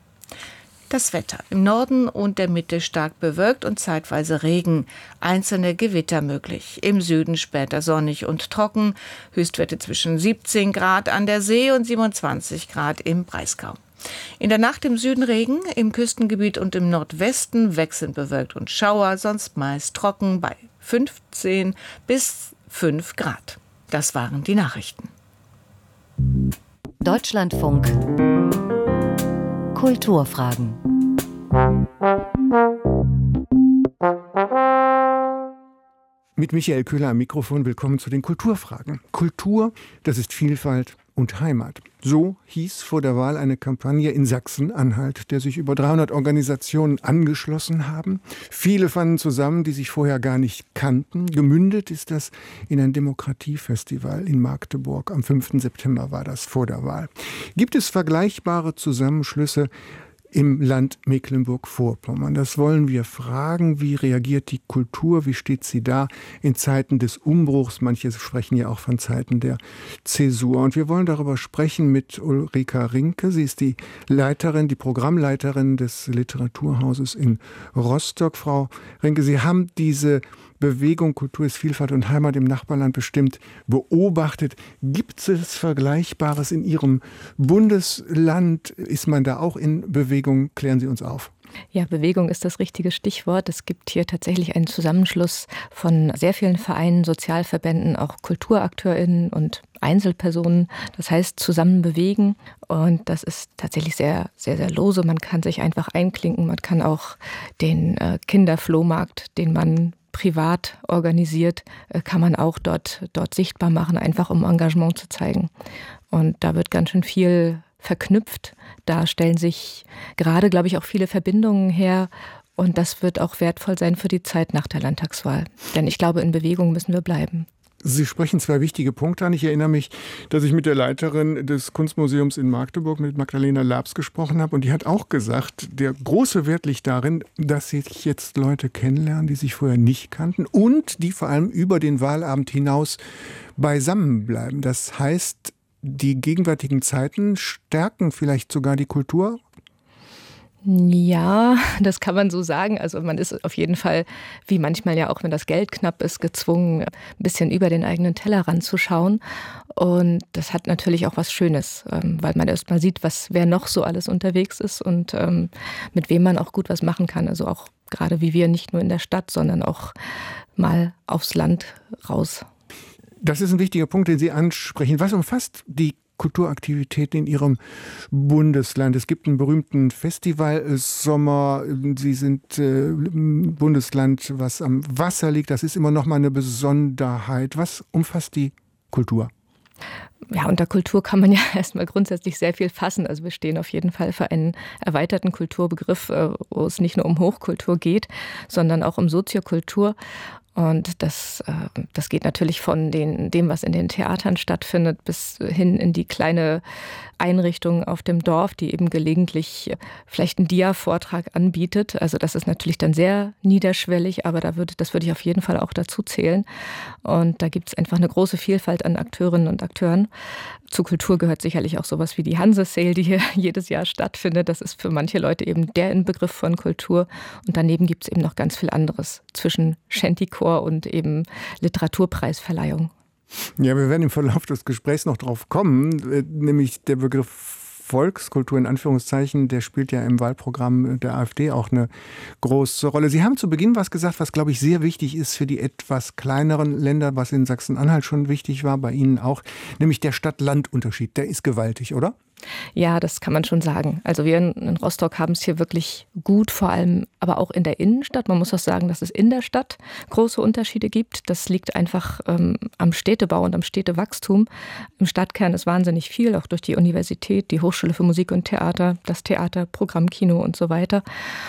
Das Wetter. Im Norden und der Mitte stark bewölkt und zeitweise Regen. Einzelne Gewitter möglich. Im Süden später sonnig und trocken. Höchstwerte zwischen siebzehn Grad an der See und siebenundzwanzig Grad im Breisgau. In der Nacht im Süden Regen, im Küstengebiet und im Nordwesten wechselnd bewölkt und Schauer, sonst meist trocken bei fünfzehn bis fünf Grad. Das waren die Nachrichten. Deutschlandfunk Kulturfragen. Mit Michael Köhler am Mikrofon, willkommen zu den Kulturfragen. Kultur, das ist Vielfalt und Heimat. So hieß vor der Wahl eine Kampagne in Sachsen-Anhalt, der sich über dreihundert Organisationen angeschlossen haben. Viele fanden zusammen, die sich vorher gar nicht kannten. Gemündet ist das in ein Demokratiefestival in Magdeburg. Am fünften September war das vor der Wahl. Gibt es vergleichbare Zusammenschlüsse im Land Mecklenburg-Vorpommern? Das wollen wir fragen. Wie reagiert die Kultur? Wie steht sie da in Zeiten des Umbruchs? Manche sprechen ja auch von Zeiten der Zäsur. Und wir wollen darüber sprechen mit Ulrika Rinke. Sie ist die Leiterin, die Programmleiterin des Literaturhauses in Rostock. Frau Rinke, Sie haben diese Bewegung Kultur ist Vielfalt und Heimat im Nachbarland bestimmt beobachtet. Gibt es Vergleichbares in Ihrem Bundesland? Ist man da auch in Bewegung? Klären Sie uns auf. Ja, Bewegung ist das richtige Stichwort. Es gibt hier tatsächlich einen Zusammenschluss von sehr vielen Vereinen, Sozialverbänden, auch KulturakteurInnen und Einzelpersonen. Das heißt, zusammen bewegen. Und das ist tatsächlich sehr, sehr, sehr lose. Man kann sich einfach einklinken. Man kann auch den äh, Kinderflohmarkt, den man privat organisiert, kann man auch dort, dort sichtbar machen, einfach um Engagement zu zeigen. Und da wird ganz schön viel verknüpft. Da stellen sich gerade, glaube ich, auch viele Verbindungen her. Und das wird auch wertvoll sein für die Zeit nach der Landtagswahl. Denn ich glaube, in Bewegung müssen wir bleiben. Sie sprechen zwei wichtige Punkte an. Ich erinnere mich, dass ich mit der Leiterin des Kunstmuseums in Magdeburg, mit Magdalena Labs, gesprochen habe. Und die hat auch gesagt, der große Wert liegt darin, dass sich jetzt Leute kennenlernen, die sich vorher nicht kannten und die vor allem über den Wahlabend hinaus beisammen bleiben. Das heißt, die gegenwärtigen Zeiten stärken vielleicht sogar die Kultur? Ja, das kann man so sagen. Also man ist auf jeden Fall, wie manchmal ja auch, wenn das Geld knapp ist, gezwungen, ein bisschen über den eigenen Tellerrand zu schauen. Und das hat natürlich auch was Schönes, weil man erst mal sieht, was wer noch so alles unterwegs ist und ähm, mit wem man auch gut was machen kann. Also auch gerade wie wir, nicht nur in der Stadt, sondern auch mal aufs Land raus. Das ist ein wichtiger Punkt, den Sie ansprechen. Was umfasst die Kulturaktivitäten in Ihrem Bundesland? Es gibt einen berühmten Festivalsommer. Sie sind äh, Bundesland, was am Wasser liegt. Das ist immer noch mal eine Besonderheit. Was umfasst die Kultur? Ja, unter Kultur kann man ja erstmal grundsätzlich sehr viel fassen. Also wir stehen auf jeden Fall für einen erweiterten Kulturbegriff, wo es nicht nur um Hochkultur geht, sondern auch um Soziokultur. Und das, das geht natürlich von den, dem, was in den Theatern stattfindet, bis hin in die kleine Einrichtung auf dem Dorf, die eben gelegentlich vielleicht einen Dia-Vortrag anbietet. Also das ist natürlich dann sehr niederschwellig, aber da würde, das würde ich auf jeden Fall auch dazu zählen. Und da gibt es einfach eine große Vielfalt an Akteurinnen und Akteuren. Zu Kultur gehört sicherlich auch sowas wie die Hanse-Sale, die hier jedes Jahr stattfindet. Das ist für manche Leute eben der Inbegriff von Kultur. Und daneben gibt es eben noch ganz viel anderes zwischen Shantychor und eben Literaturpreisverleihung. Ja, wir werden im Verlauf des Gesprächs noch drauf kommen, nämlich der Begriff Volkskultur in Anführungszeichen, der spielt ja im Wahlprogramm der AfD auch eine große Rolle. Sie haben zu Beginn was gesagt, was, glaube ich, sehr wichtig ist für die etwas kleineren Länder, was in Sachsen-Anhalt schon wichtig war, bei Ihnen auch, nämlich der Stadt-Land-Unterschied. Der ist gewaltig, oder? Ja, das kann man schon sagen. Also wir in Rostock haben es hier wirklich gut, vor allem aber auch in der Innenstadt. Man muss auch sagen, dass es in der Stadt große Unterschiede gibt. Das liegt einfach ähm, am Städtebau und am Städtewachstum. Im Stadtkern ist wahnsinnig viel, auch durch die Universität, die Hochschule für Musik und Theater, das Theater, Programmkino und so weiter.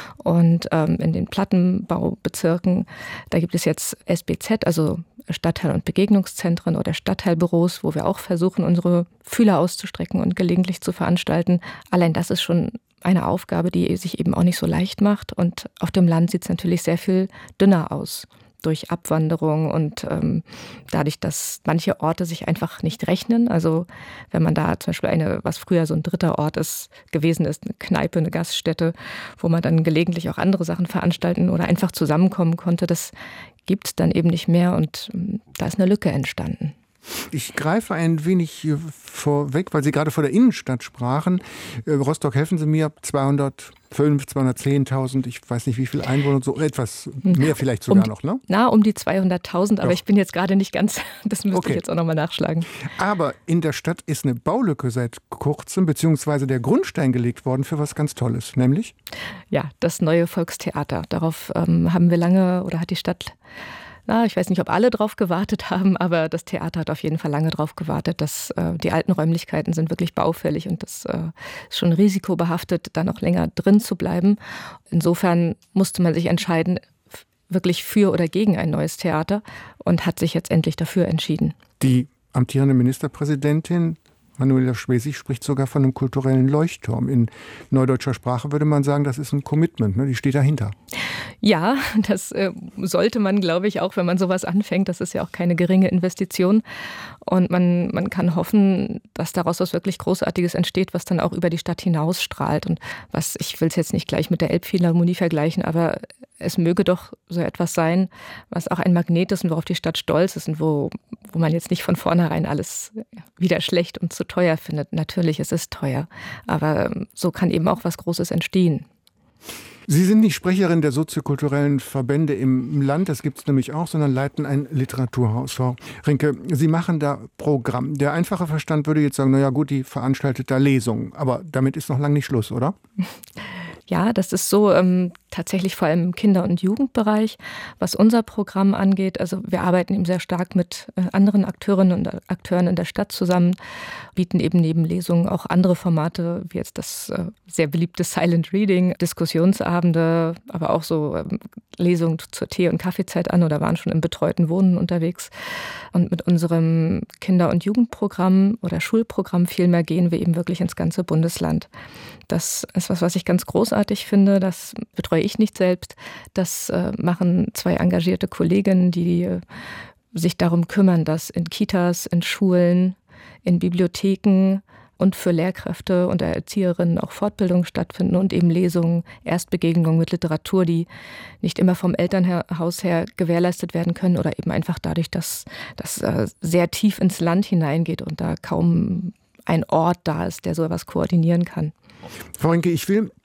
Und ähm, in den Plattenbaubezirken, da gibt es jetzt S B Z, also Stadtteil- und Begegnungszentren oder Stadtteilbüros, wo wir auch versuchen, unsere Fühler auszustrecken und gelegentlich zu veranstalten. Allein das ist schon eine Aufgabe, die sich eben auch nicht so leicht macht. Und auf dem Land sieht es natürlich sehr viel dünner aus durch Abwanderung und ähm, dadurch, dass manche Orte sich einfach nicht rechnen. Also wenn man da zum Beispiel eine, was früher so ein dritter Ort ist, gewesen ist, eine Kneipe, eine Gaststätte, wo man dann gelegentlich auch andere Sachen veranstalten oder einfach zusammenkommen konnte, das gibt es dann eben nicht mehr und ähm, da ist eine Lücke entstanden. Ich greife ein wenig vorweg, weil Sie gerade vor der Innenstadt sprachen. Rostock, helfen Sie mir, zweihundertfünf, zweihundertzehntausend, ich weiß nicht wie viele Einwohner, so etwas mehr vielleicht sogar um, noch, ne? Na, um die zweihunderttausend, aber Doch. Ich bin jetzt gerade nicht ganz, das müsste Okay. ich jetzt auch nochmal nachschlagen. Aber in der Stadt ist eine Baulücke seit kurzem, beziehungsweise der Grundstein gelegt worden für was ganz Tolles, nämlich? Ja, das neue Volkstheater. Darauf ähm, haben wir lange, oder hat die Stadt... Na, ich weiß nicht, ob alle drauf gewartet haben, aber das Theater hat auf jeden Fall lange drauf gewartet. Dass, äh, die alten Räumlichkeiten sind wirklich baufällig und das äh, ist schon risikobehaftet, da noch länger drin zu bleiben. Insofern musste man sich entscheiden, wirklich für oder gegen ein neues Theater und hat sich jetzt endlich dafür entschieden. Die amtierende Ministerpräsidentin Manuela Schwesig spricht sogar von einem kulturellen Leuchtturm. In neudeutscher Sprache würde man sagen, das ist ein Commitment, ne? Die steht dahinter. Ja, das äh, sollte man, glaube ich, auch, wenn man sowas anfängt. Das ist ja auch keine geringe Investition. Und man, man kann hoffen, dass daraus was wirklich Großartiges entsteht, was dann auch über die Stadt hinausstrahlt. Und was, ich will es jetzt nicht gleich mit der Elbphilharmonie vergleichen, aber es möge doch so etwas sein, was auch ein Magnet ist und worauf die Stadt stolz ist und wo, wo man jetzt nicht von vornherein alles wieder schlecht und zu teuer findet. Natürlich, es ist teuer, aber so kann eben auch was Großes entstehen. Sie sind nicht Sprecherin der soziokulturellen Verbände im Land, das gibt es nämlich auch, sondern leiten ein Literaturhaus. Frau Rinke, Sie machen da Programm. Der einfache Verstand würde jetzt sagen, naja gut, die veranstaltet da Lesungen, aber damit ist noch lange nicht Schluss, oder? Ja, das ist so ähm, tatsächlich vor allem im Kinder- und Jugendbereich, was unser Programm angeht. Also wir arbeiten eben sehr stark mit äh, anderen Akteurinnen und Akteuren in der Stadt zusammen, bieten eben neben Lesungen auch andere Formate, wie jetzt das äh, sehr beliebte Silent Reading, Diskussionsabende, aber auch so ähm, Lesungen zur Tee- und Kaffeezeit an oder waren schon im betreuten Wohnen unterwegs. Und mit unserem Kinder- und Jugendprogramm oder Schulprogramm vielmehr gehen wir eben wirklich ins ganze Bundesland. Das ist was, was ich ganz großartig finde. Das betreue ich nicht selbst. Das äh, machen zwei engagierte Kolleginnen, die äh, sich darum kümmern, dass in Kitas, in Schulen, in Bibliotheken und für Lehrkräfte und Erzieherinnen auch Fortbildungen stattfinden und eben Lesungen, Erstbegegnungen mit Literatur, die nicht immer vom Elternhaus her gewährleistet werden können oder eben einfach dadurch, dass das äh, sehr tief ins Land hineingeht und da kaum ein Ort da ist, der so etwas koordinieren kann. Frau Rinke, ich will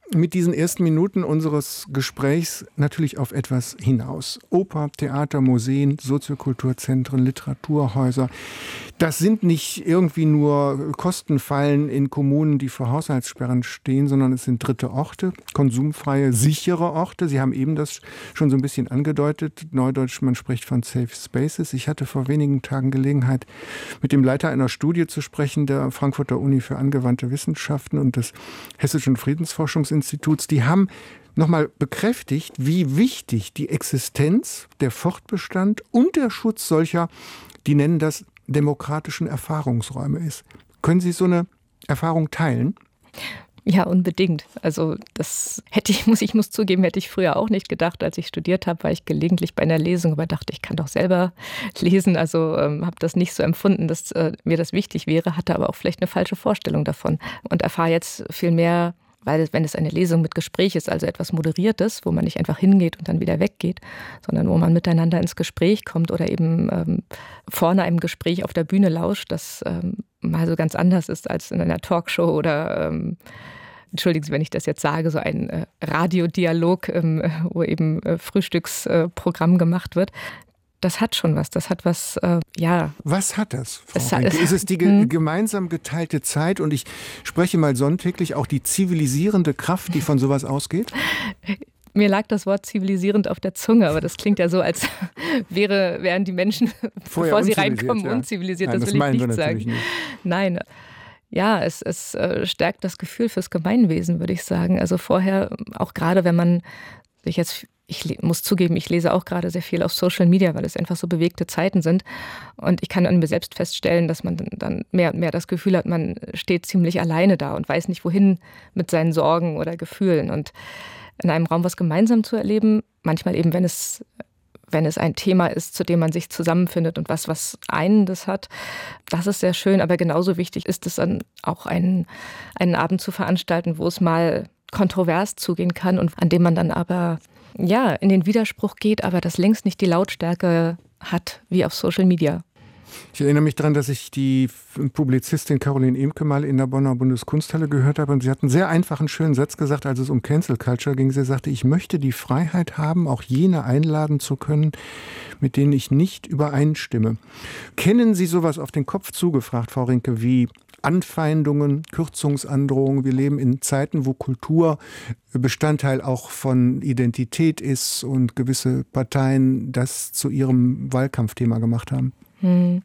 mit diesen ersten Minuten unseres Gesprächs natürlich auf etwas hinaus. Oper, Theater, Museen, Soziokulturzentren, Literaturhäuser. Das sind nicht irgendwie nur Kostenfallen in Kommunen, die vor Haushaltssperren stehen, sondern es sind dritte Orte, konsumfreie, sichere Orte. Sie haben eben das schon so ein bisschen angedeutet. Neudeutsch, man spricht von Safe Spaces. Ich hatte vor wenigen Tagen Gelegenheit, mit dem Leiter einer Studie zu sprechen, der Frankfurter Uni für angewandte Wissenschaften und des Hessischen Friedensforschungsinstituts. Die haben nochmal bekräftigt, wie wichtig die Existenz, der Fortbestand und der Schutz solcher, die nennen das demokratischen Erfahrungsräume ist. Können Sie so eine Erfahrung teilen? Ja, unbedingt. Also das hätte ich, muss ich muss zugeben, hätte ich früher auch nicht gedacht. Als ich studiert habe, war ich gelegentlich bei einer Lesung, aber dachte, ich kann doch selber lesen. Also ähm, habe das nicht so empfunden, dass äh, mir das wichtig wäre, hatte aber auch vielleicht eine falsche Vorstellung davon und erfahre jetzt viel mehr, weil wenn es eine Lesung mit Gespräch ist, also etwas Moderiertes, wo man nicht einfach hingeht und dann wieder weggeht, sondern wo man miteinander ins Gespräch kommt oder eben ähm, vorne einem Gespräch auf der Bühne lauscht, das ähm, mal so ganz anders ist als in einer Talkshow oder, ähm, entschuldigen Sie, wenn ich das jetzt sage, so ein äh, Radiodialog, ähm, wo eben äh, Frühstücksprogramm äh, gemacht wird. Das hat schon was, das hat was, äh, ja. Was hat das, Frau es Renke? hat, Ist es die ge- gemeinsam geteilte Zeit und ich spreche mal sonntäglich auch die zivilisierende Kraft, die von sowas ausgeht? Mir lag das Wort zivilisierend auf der Zunge, aber das klingt ja so, als wäre, wären die Menschen, Vorher bevor sie reinkommen, ja. unzivilisiert. Nein, das, das will meinen ich wir nicht sagen. Nicht. Nein. Ja, es, es äh, stärkt das Gefühl fürs Gemeinwesen, würde ich sagen. Also vorher, auch gerade wenn man sich jetzt, ich muss zugeben, ich lese auch gerade sehr viel auf Social Media, weil es einfach so bewegte Zeiten sind. Und ich kann an mir selbst feststellen, dass man dann mehr und mehr das Gefühl hat, man steht ziemlich alleine da und weiß nicht, wohin mit seinen Sorgen oder Gefühlen. Und in einem Raum was gemeinsam zu erleben, manchmal eben, wenn es, wenn es ein Thema ist, zu dem man sich zusammenfindet und was, was Einendes hat, das ist sehr schön. Aber genauso wichtig ist es dann auch, einen, einen Abend zu veranstalten, wo es mal kontrovers zugehen kann und an dem man dann aber ja, in den Widerspruch geht, aber das längst nicht die Lautstärke hat wie auf Social Media. Ich erinnere mich daran, dass ich die Publizistin Caroline Emke mal in der Bonner Bundeskunsthalle gehört habe und sie hat einen sehr einfachen, schönen Satz gesagt, als es um Cancel Culture ging. Sie sagte, ich möchte die Freiheit haben, auch jene einladen zu können, mit denen ich nicht übereinstimme. Kennen Sie sowas auf den Kopf zugefragt, Frau Renke, wie Anfeindungen, Kürzungsandrohungen? Wir leben in Zeiten, wo Kultur Bestandteil auch von Identität ist und gewisse Parteien das zu ihrem Wahlkampfthema gemacht haben. Hm.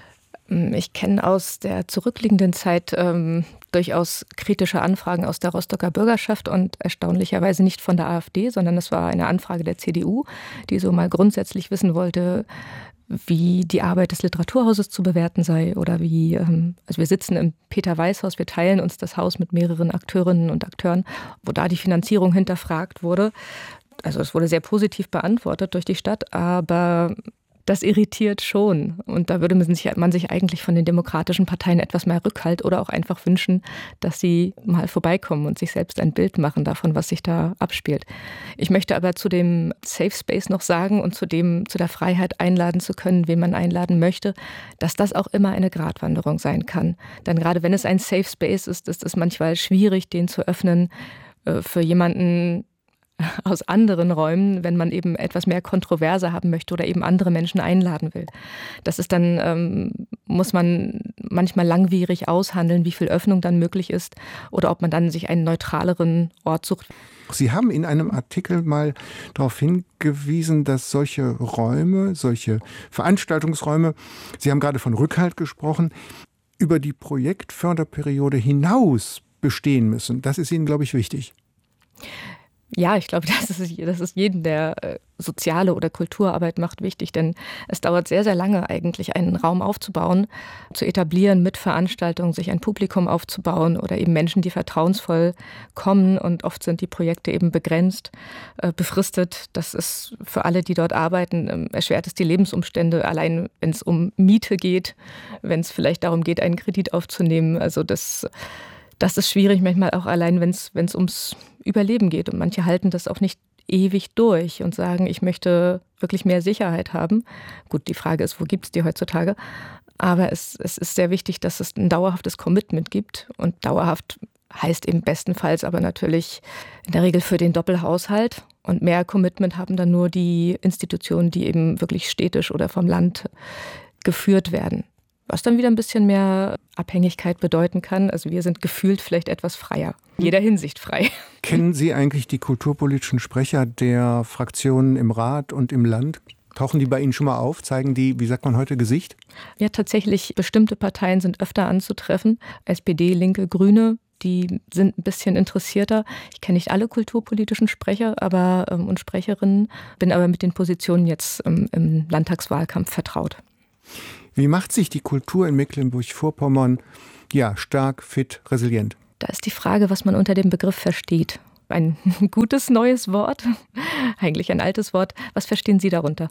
Ich kenne aus der zurückliegenden Zeit ähm, durchaus kritische Anfragen aus der Rostocker Bürgerschaft und erstaunlicherweise nicht von der AfD, sondern es war eine Anfrage der C D U, die so mal grundsätzlich wissen wollte, wie die Arbeit des Literaturhauses zu bewerten sei oder wie, ähm, also wir sitzen im Peter-Weiß-Haus, wir teilen uns das Haus mit mehreren Akteurinnen und Akteuren, wo da die Finanzierung hinterfragt wurde. Also es wurde sehr positiv beantwortet durch die Stadt, aber das irritiert schon. Und da würde man sich, man sich eigentlich von den demokratischen Parteien etwas mehr Rückhalt oder auch einfach wünschen, dass sie mal vorbeikommen und sich selbst ein Bild machen davon, was sich da abspielt. Ich möchte aber zu dem Safe Space noch sagen und zu dem, zu der Freiheit einladen zu können, wen man einladen möchte, dass das auch immer eine Gratwanderung sein kann. Denn gerade wenn es ein Safe Space ist, ist es manchmal schwierig, den zu öffnen äh, für jemanden aus anderen Räumen, wenn man eben etwas mehr Kontroverse haben möchte oder eben andere Menschen einladen will. Das ist dann, ähm, muss man manchmal langwierig aushandeln, wie viel Öffnung dann möglich ist oder ob man dann sich einen neutraleren Ort sucht. Sie haben in einem Artikel mal darauf hingewiesen, dass solche Räume, solche Veranstaltungsräume, Sie haben gerade von Rückhalt gesprochen, über die Projektförderperiode hinaus bestehen müssen. Das ist Ihnen, glaube ich, wichtig. Ja, ich glaube, das ist, das ist jedem, der äh, soziale oder Kulturarbeit macht, wichtig, denn es dauert sehr, sehr lange eigentlich, einen Raum aufzubauen, zu etablieren mit Veranstaltungen, sich ein Publikum aufzubauen oder eben Menschen, die vertrauensvoll kommen und oft sind die Projekte eben begrenzt, äh, befristet. Das ist für alle, die dort arbeiten, äh, erschwert es die Lebensumstände, allein wenn es um Miete geht, wenn es vielleicht darum geht, einen Kredit aufzunehmen. Also das Das ist schwierig, manchmal auch allein, wenn es wenn es ums Überleben geht. Und manche halten das auch nicht ewig durch und sagen, ich möchte wirklich mehr Sicherheit haben. Gut, die Frage ist, wo gibt es die heutzutage? Aber es, es ist sehr wichtig, dass es ein dauerhaftes Commitment gibt. Und dauerhaft heißt eben bestenfalls aber natürlich in der Regel für den Doppelhaushalt. Und mehr Commitment haben dann nur die Institutionen, die eben wirklich städtisch oder vom Land geführt werden. Was dann wieder ein bisschen mehr Abhängigkeit bedeuten kann. Also wir sind gefühlt vielleicht etwas freier, in jeder Hinsicht frei. Kennen Sie eigentlich die kulturpolitischen Sprecher der Fraktionen im Rat und im Land? Tauchen die bei Ihnen schon mal auf? Zeigen die, wie sagt man heute, Gesicht? Ja, tatsächlich, bestimmte Parteien sind öfter anzutreffen. S P D, Linke, Grüne, die sind ein bisschen interessierter. Ich kenne nicht alle kulturpolitischen Sprecher aber, ähm, und Sprecherinnen, bin aber mit den Positionen jetzt ähm, im Landtagswahlkampf vertraut. Wie macht sich die Kultur in Mecklenburg-Vorpommern ja, stark, fit, resilient? Da ist die Frage, was man unter dem Begriff versteht. Ein gutes neues Wort, eigentlich ein altes Wort. Was verstehen Sie darunter?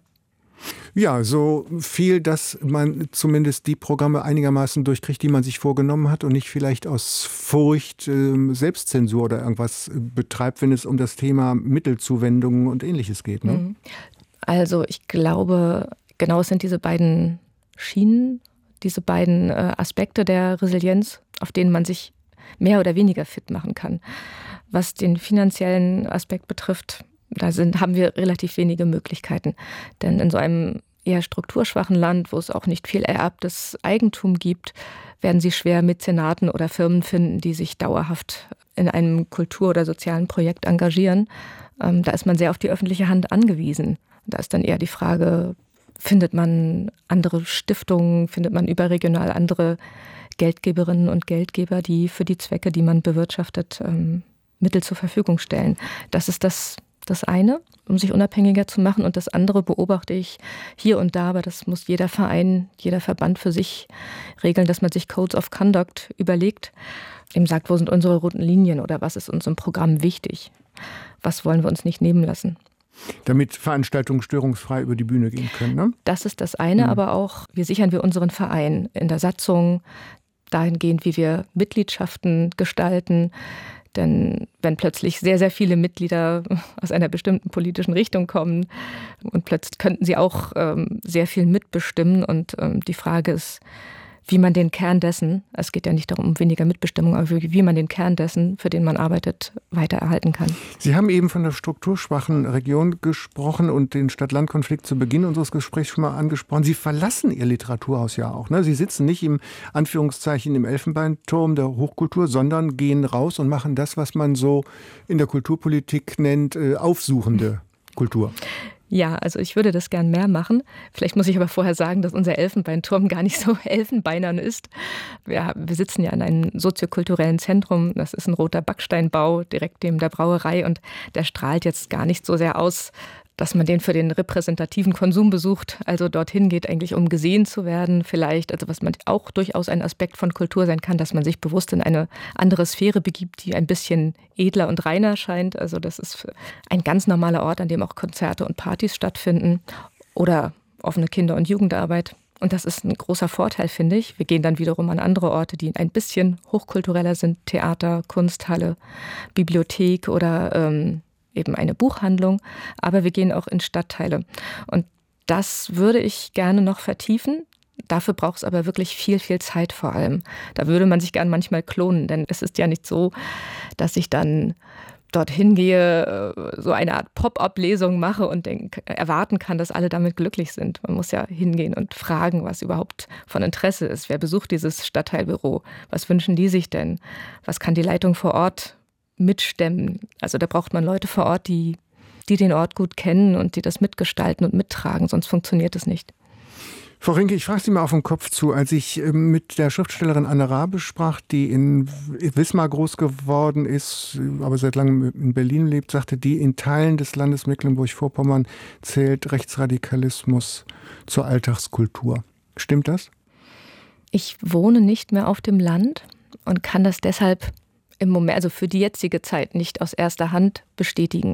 Ja, so viel, dass man zumindest die Programme einigermaßen durchkriegt, die man sich vorgenommen hat und nicht vielleicht aus Furcht äh, Selbstzensur oder irgendwas betreibt, wenn es um das Thema Mittelzuwendungen und Ähnliches geht. Ne? Also ich glaube, genau es sind diese beiden Schienen, diese beiden äh, Aspekte der Resilienz, auf denen man sich mehr oder weniger fit machen kann. Was den finanziellen Aspekt betrifft, da sind, haben wir relativ wenige Möglichkeiten. Denn in so einem eher strukturschwachen Land, wo es auch nicht viel ererbtes Eigentum gibt, werden Sie schwer Mäzenaten oder Firmen finden, die sich dauerhaft in einem Kultur- oder sozialen Projekt engagieren. Ähm, da ist man sehr auf die öffentliche Hand angewiesen. Da ist dann eher die Frage, findet man andere Stiftungen, findet man überregional andere Geldgeberinnen und Geldgeber, die für die Zwecke, die man bewirtschaftet, ähm, Mittel zur Verfügung stellen. Das ist das, das eine, um sich unabhängiger zu machen. Und das andere beobachte ich hier und da, aber das muss jeder Verein, jeder Verband für sich regeln, dass man sich Codes of Conduct überlegt, eben sagt, wo sind unsere roten Linien oder was ist uns im Programm wichtig? Was wollen wir uns nicht nehmen lassen? Damit Veranstaltungen störungsfrei über die Bühne gehen können, ne? Das ist das eine, mhm. aber auch, wie sichern wir unseren Verein in der Satzung, dahingehend, wie wir Mitgliedschaften gestalten. Denn wenn plötzlich sehr, sehr viele Mitglieder aus einer bestimmten politischen Richtung kommen und plötzlich könnten sie auch ähm, sehr viel mitbestimmen. Und ähm, die Frage ist, wie man den Kern dessen, es geht ja nicht darum, um weniger Mitbestimmung, aber wie, wie man den Kern dessen, für den man arbeitet, weiter erhalten kann. Sie haben eben von der strukturschwachen Region gesprochen und den Stadt-Land-Konflikt zu Beginn unseres Gesprächs schon mal angesprochen. Sie verlassen Ihr Literaturhaus ja auch, ne? Sie sitzen nicht im Anführungszeichen im Elfenbeinturm der Hochkultur, sondern gehen raus und machen das, was man so in der Kulturpolitik nennt, äh, aufsuchende Kultur. Ja, also ich würde das gern mehr machen. Vielleicht muss ich aber vorher sagen, dass unser Elfenbeinturm gar nicht so elfenbeinern ist. Wir, wir sitzen ja in einem soziokulturellen Zentrum. Das ist ein roter Backsteinbau direkt neben der Brauerei und der strahlt jetzt gar nicht so sehr aus, dass man den für den repräsentativen Konsum besucht. Also dorthin geht eigentlich, um gesehen zu werden vielleicht. Also was man auch durchaus ein Aspekt von Kultur sein kann, dass man sich bewusst in eine andere Sphäre begibt, die ein bisschen edler und reiner scheint. Also das ist ein ganz normaler Ort, an dem auch Konzerte und Partys stattfinden oder offene Kinder- und Jugendarbeit. Und das ist ein großer Vorteil, finde ich. Wir gehen dann wiederum an andere Orte, die ein bisschen hochkultureller sind. Theater, Kunsthalle, Bibliothek oder ähm, eben eine Buchhandlung, aber wir gehen auch in Stadtteile. Und das würde ich gerne noch vertiefen. Dafür braucht es aber wirklich viel, viel Zeit vor allem. Da würde man sich gern manchmal klonen, denn es ist ja nicht so, dass ich dann dorthin gehe, so eine Art Pop-up-Lesung mache und denk, erwarten kann, dass alle damit glücklich sind. Man muss ja hingehen und fragen, was überhaupt von Interesse ist. Wer besucht dieses Stadtteilbüro? Was wünschen die sich denn? Was kann die Leitung vor Ort mitstemmen? Also da braucht man Leute vor Ort, die, die den Ort gut kennen und die das mitgestalten und mittragen, sonst funktioniert es nicht. Frau Rinke, ich frage Sie mal auf den Kopf zu. Als ich mit der Schriftstellerin Anne Rabe sprach, die in Wismar groß geworden ist, aber seit langem in Berlin lebt, sagte die, in Teilen des Landes Mecklenburg-Vorpommern zählt Rechtsradikalismus zur Alltagskultur. Stimmt das? Ich wohne nicht mehr auf dem Land und kann das deshalb im Moment, also für die jetzige Zeit, nicht aus erster Hand bestätigen.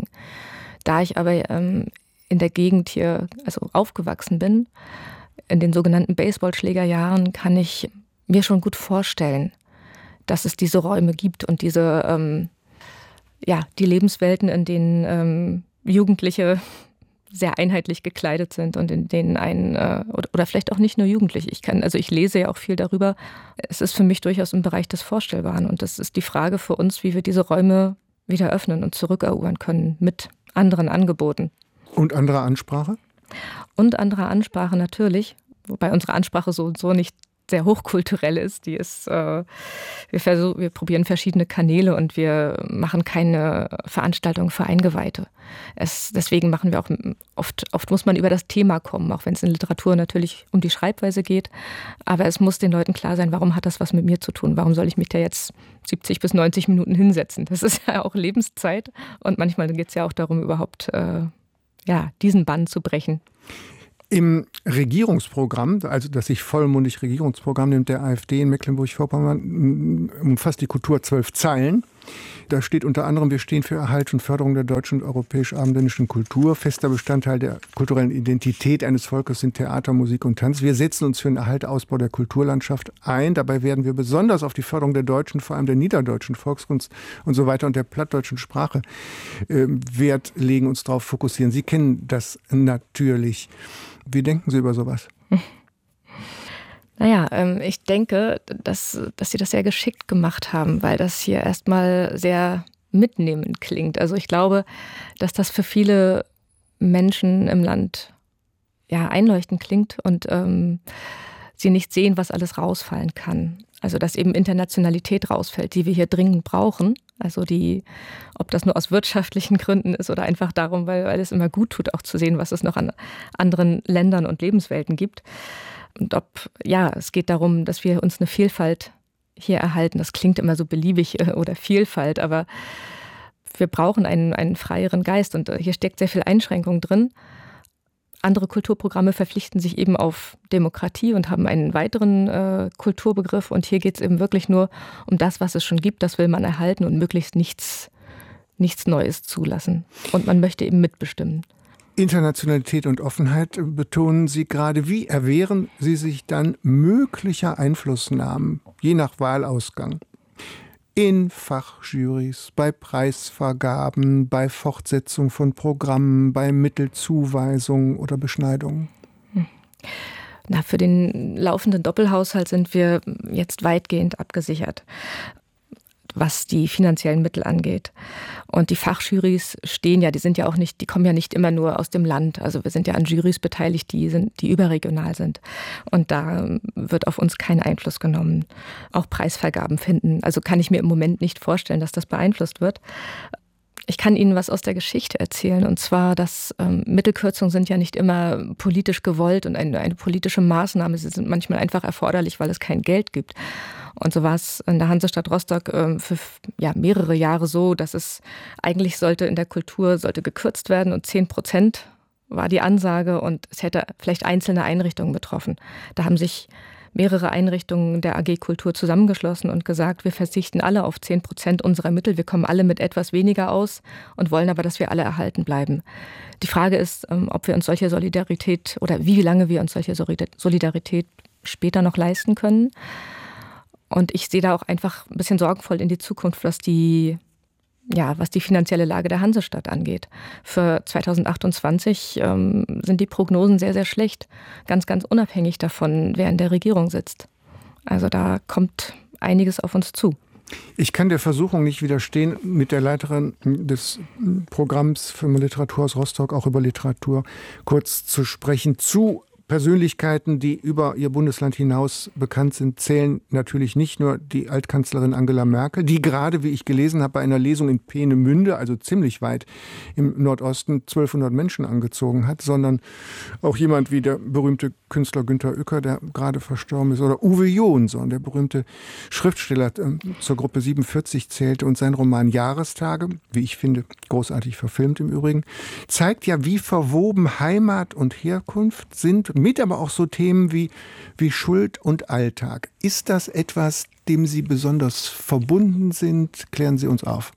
Da ich aber ähm, in der Gegend hier also aufgewachsen bin, in den sogenannten Baseballschlägerjahren, kann ich mir schon gut vorstellen, dass es diese Räume gibt und diese, ähm, ja, die Lebenswelten, in denen ähm, Jugendliche sehr einheitlich gekleidet sind und in denen ein, äh, oder, oder vielleicht auch nicht nur Jugendliche. Ich kann, also ich lese ja auch viel darüber. Es ist für mich durchaus im Bereich des Vorstellbaren. Und das ist die Frage für uns, wie wir diese Räume wieder öffnen und zurückerobern können mit anderen Angeboten. Und anderer Ansprache? Und anderer Ansprache natürlich, wobei unsere Ansprache so und so nicht sehr hochkulturell ist. Die ist, äh, wir, versuch, wir probieren verschiedene Kanäle und wir machen keine Veranstaltungen für Eingeweihte. Es, deswegen machen wir auch oft, oft muss man über das Thema kommen, auch wenn es in Literatur natürlich um die Schreibweise geht. Aber es muss den Leuten klar sein, warum hat das was mit mir zu tun? Warum soll ich mich da jetzt siebzig bis neunzig Minuten hinsetzen? Das ist ja auch Lebenszeit und manchmal geht es ja auch darum, überhaupt äh, ja, diesen Bann zu brechen. Im Regierungsprogramm, also das sich vollmundig Regierungsprogramm nimmt der AfD in Mecklenburg-Vorpommern, umfasst die Kultur zwölf Zeilen. Da steht unter anderem, wir stehen für Erhalt und Förderung der deutschen und europäisch-abendländischen Kultur. Fester Bestandteil der kulturellen Identität eines Volkes sind Theater, Musik und Tanz. Wir setzen uns für den Erhalt, Ausbau der Kulturlandschaft ein. Dabei werden wir besonders auf die Förderung der deutschen, vor allem der niederdeutschen Volkskunst und so weiter und der plattdeutschen Sprache äh, Wert legen, uns darauf fokussieren. Sie kennen das natürlich. Wie denken Sie über sowas? Naja, ähm, ich denke, dass, dass Sie das sehr geschickt gemacht haben, weil das hier erstmal sehr mitnehmend klingt. Also ich glaube, dass das für viele Menschen im Land ja einleuchtend klingt und ähm, sie nicht sehen, was alles rausfallen kann. Also dass eben Internationalität rausfällt, die wir hier dringend brauchen. Also die, ob das nur aus wirtschaftlichen Gründen ist oder einfach darum, weil, weil es immer gut tut, auch zu sehen, was es noch an anderen Ländern und Lebenswelten gibt. Und ob, ja, es geht darum, dass wir uns eine Vielfalt hier erhalten. Das klingt immer so beliebig oder Vielfalt, aber wir brauchen einen, einen freieren Geist und hier steckt sehr viel Einschränkung drin. Andere Kulturprogramme verpflichten sich eben auf Demokratie und haben einen weiteren äh, Kulturbegriff. Und hier geht es eben wirklich nur um das, was es schon gibt. Das will man erhalten und möglichst nichts, nichts Neues zulassen. Und man möchte eben mitbestimmen. Internationalität und Offenheit betonen Sie gerade. Wie erwehren Sie sich dann möglicher Einflussnahmen, je nach Wahlausgang? In Fachjurys, bei Preisvergaben, bei Fortsetzung von Programmen, bei Mittelzuweisungen oder Beschneidungen? Na, für den laufenden Doppelhaushalt sind wir jetzt weitgehend abgesichert, was die finanziellen Mittel angeht. Und die Fachjurys stehen ja, die sind ja auch nicht, die kommen ja nicht immer nur aus dem Land. Also wir sind ja an Jurys beteiligt, die sind, die überregional sind. Und da wird auf uns kein Einfluss genommen. Auch Preisvergaben finden. Also kann ich mir im Moment nicht vorstellen, dass das beeinflusst wird. Ich kann Ihnen was aus der Geschichte erzählen, und zwar, dass ähm, Mittelkürzungen sind ja nicht immer politisch gewollt und eine, eine politische Maßnahme. Sie sind manchmal einfach erforderlich, weil es kein Geld gibt. Und so war es in der Hansestadt Rostock ähm, für ja, mehrere Jahre so, dass es eigentlich sollte in der Kultur sollte gekürzt werden und zehn Prozent war die Ansage und es hätte vielleicht einzelne Einrichtungen betroffen. Da haben sich mehrere Einrichtungen der A G Kultur zusammengeschlossen und gesagt, wir verzichten alle auf zehn Prozent unserer Mittel, wir kommen alle mit etwas weniger aus und wollen aber, dass wir alle erhalten bleiben. Die Frage ist, ob wir uns solche Solidarität oder wie lange wir uns solche Solidarität später noch leisten können. Und ich sehe da auch einfach ein bisschen sorgenvoll in die Zukunft, was die, ja, was die finanzielle Lage der Hansestadt angeht. Für zweitausendachtundzwanzig ähm, sind die Prognosen sehr, sehr schlecht. Ganz, ganz unabhängig davon, wer in der Regierung sitzt. Also da kommt einiges auf uns zu. Ich kann der Versuchung nicht widerstehen, mit der Leiterin des Programms für Literatur aus Rostock auch über Literatur kurz zu sprechen. Zu Persönlichkeiten, die über ihr Bundesland hinaus bekannt sind, zählen natürlich nicht nur die Altkanzlerin Angela Merkel, die gerade, wie ich gelesen habe, bei einer Lesung in Peenemünde, also ziemlich weit im Nordosten, zwölfhundert Menschen angezogen hat, sondern auch jemand wie der berühmte Künstler Günter Uecker, der gerade verstorben ist, oder Uwe Jonsson, der berühmte Schriftsteller, äh, zur Gruppe siebenundvierzig zählte, und sein Roman Jahrestage, wie ich finde, großartig verfilmt im Übrigen, zeigt ja, wie verwoben Heimat und Herkunft sind, mit aber auch so Themen wie, wie Schuld und Alltag. Ist das etwas, dem Sie besonders verbunden sind? Klären Sie uns auf.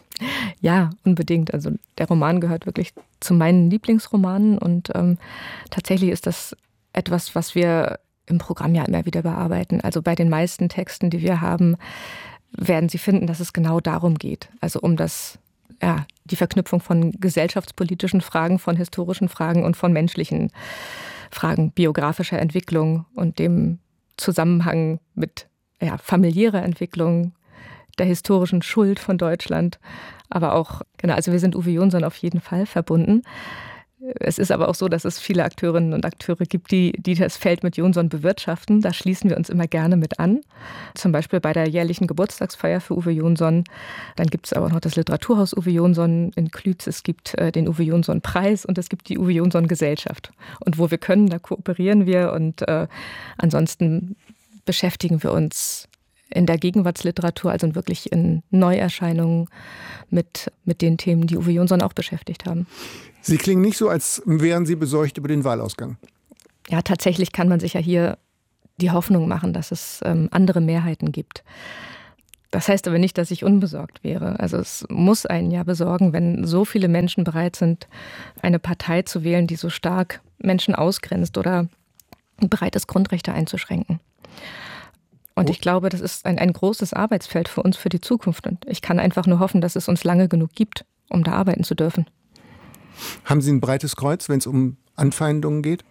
Ja, unbedingt. Also der Roman gehört wirklich zu meinen Lieblingsromanen und ähm, tatsächlich ist das etwas, was wir im Programm ja immer wieder bearbeiten. Also bei den meisten Texten, die wir haben, werden Sie finden, dass es genau darum geht. Also um das ja, die Verknüpfung von gesellschaftspolitischen Fragen, von historischen Fragen und von menschlichen Fragen biografischer Entwicklung und dem Zusammenhang mit ja, familiärer Entwicklung, der historischen Schuld von Deutschland. Aber auch, genau, also wir sind Uwe Jonsson auf jeden Fall verbunden. Es ist aber auch so, dass es viele Akteurinnen und Akteure gibt, die, die das Feld mit Jonsson bewirtschaften. Da schließen wir uns immer gerne mit an. Zum Beispiel bei der jährlichen Geburtstagsfeier für Uwe Jonsson. Dann gibt es aber auch noch das Literaturhaus Uwe Jonsson in Klütz. Es gibt äh, den Uwe Jonsson-Preis und es gibt die Uwe Jonsson-Gesellschaft. Und wo wir können, da kooperieren wir. Und äh, ansonsten beschäftigen wir uns in der Gegenwartsliteratur, also wirklich in Neuerscheinungen mit, mit den Themen, die Uwe Jonsson auch beschäftigt haben. Sie klingen nicht so, als wären Sie besorgt über den Wahlausgang. Ja, tatsächlich kann man sich ja hier die Hoffnung machen, dass es ähm, andere Mehrheiten gibt. Das heißt aber nicht, dass ich unbesorgt wäre. Also es muss einen ja besorgen, wenn so viele Menschen bereit sind, eine Partei zu wählen, die so stark Menschen ausgrenzt oder bereit ist, Grundrechte einzuschränken. Und ich glaube, das ist ein, ein großes Arbeitsfeld für uns für die Zukunft. Und ich kann einfach nur hoffen, dass es uns lange genug gibt, um da arbeiten zu dürfen. Haben Sie ein breites Kreuz, wenn es um Anfeindungen geht?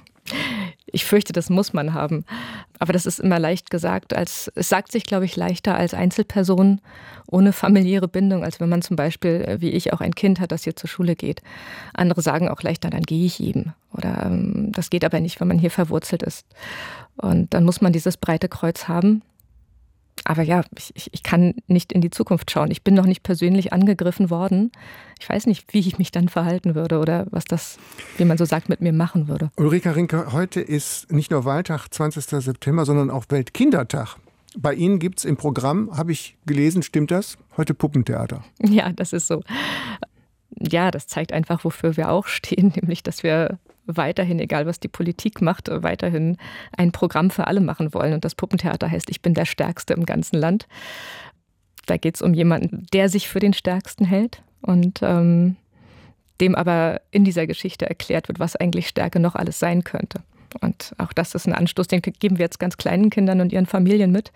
Ich fürchte, das muss man haben. Aber das ist immer leicht gesagt. Als, es sagt sich, glaube ich, leichter als Einzelperson ohne familiäre Bindung, als wenn man zum Beispiel, wie ich, auch ein Kind hat, das hier zur Schule geht. Andere sagen auch leichter, dann gehe ich eben. Oder ähm, das geht aber nicht, wenn man hier verwurzelt ist. Und dann muss man dieses breite Kreuz haben. Aber ja, ich, ich kann nicht in die Zukunft schauen. Ich bin noch nicht persönlich angegriffen worden. Ich weiß nicht, wie ich mich dann verhalten würde oder was das, wie man so sagt, mit mir machen würde. Ulrika Rinke, heute ist nicht nur Wahltag, zwanzigster September, sondern auch Weltkindertag. Bei Ihnen gibt es im Programm, habe ich gelesen, stimmt das? Heute Puppentheater. Ja, das ist so. Ja, das zeigt einfach, wofür wir auch stehen, nämlich, dass wir weiterhin, egal was die Politik macht, weiterhin ein Programm für alle machen wollen. Und das Puppentheater heißt, ich bin der Stärkste im ganzen Land. Da geht es um jemanden, der sich für den Stärksten hält und ähm, dem aber in dieser Geschichte erklärt wird, was eigentlich Stärke noch alles sein könnte. Und auch das ist ein Anstoß, den geben wir jetzt ganz kleinen Kindern und ihren Familien mit.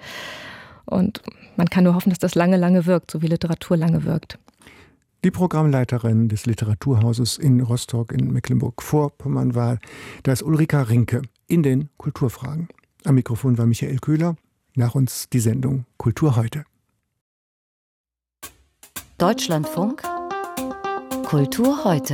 Und man kann nur hoffen, dass das lange, lange wirkt, so wie Literatur lange wirkt. Die Programmleiterin des Literaturhauses in Rostock in Mecklenburg-Vorpommern war, da ist Ulrika Rinke in den Kulturfragen. Am Mikrofon war Michael Köhler. Nach uns die Sendung Kultur heute. Deutschlandfunk Kultur heute.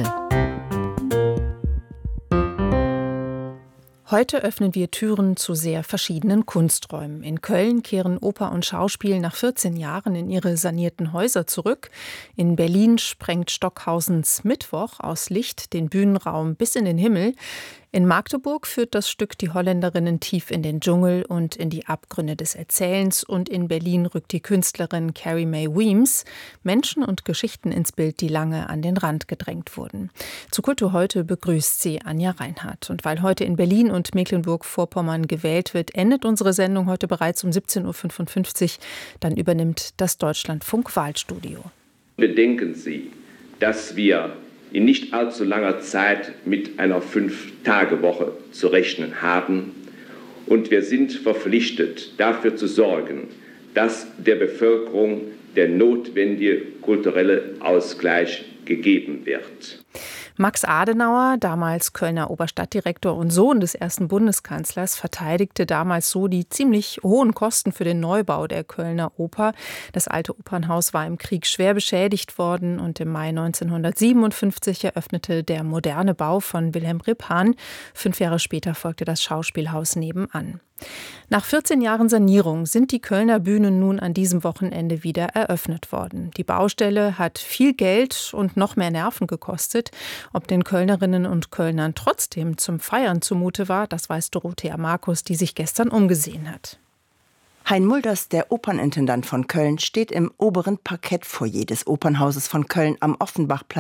Heute öffnen wir Türen zu sehr verschiedenen Kunsträumen. In Köln kehren Oper und Schauspiel nach vierzehn Jahren in ihre sanierten Häuser zurück. In Berlin sprengt Stockhausens Mittwoch aus Licht den Bühnenraum bis in den Himmel. In Magdeburg führt das Stück die Holländerinnen tief in den Dschungel und in die Abgründe des Erzählens. Und in Berlin rückt die Künstlerin Carrie Mae Weems Menschen und Geschichten ins Bild, die lange an den Rand gedrängt wurden. Zu Kultur heute begrüßt sie Anja Reinhardt. Und weil heute in Berlin und Mecklenburg-Vorpommern gewählt wird, endet unsere Sendung heute bereits um siebzehn Uhr fünfundfünfzig. Dann übernimmt das Deutschlandfunk-Wahlstudio. Bedenken Sie, dass wir in nicht allzu langer Zeit mit einer Fünf-Tage-Woche zu rechnen haben. Und wir sind verpflichtet, dafür zu sorgen, dass der Bevölkerung der notwendige kulturelle Ausgleich gegeben wird. Max Adenauer, damals Kölner Oberstadtdirektor und Sohn des ersten Bundeskanzlers, verteidigte damals so die ziemlich hohen Kosten für den Neubau der Kölner Oper. Das alte Opernhaus war im Krieg schwer beschädigt worden und im Mai neunzehnhundertsiebenundfünfzig eröffnete der moderne Bau von Wilhelm Rippahn. Fünf Jahre später folgte das Schauspielhaus nebenan. Nach vierzehn Jahren Sanierung sind die Kölner Bühnen nun an diesem Wochenende wieder eröffnet worden. Die Baustelle hat viel Geld und noch mehr Nerven gekostet. Ob den Kölnerinnen und Kölnern trotzdem zum Feiern zumute war, das weiß Dorothea Markus, die sich gestern umgesehen hat. Hein Mulders, der Opernintendant von Köln, steht im oberen Parkettfoyer des Opernhauses von Köln am Offenbachplatz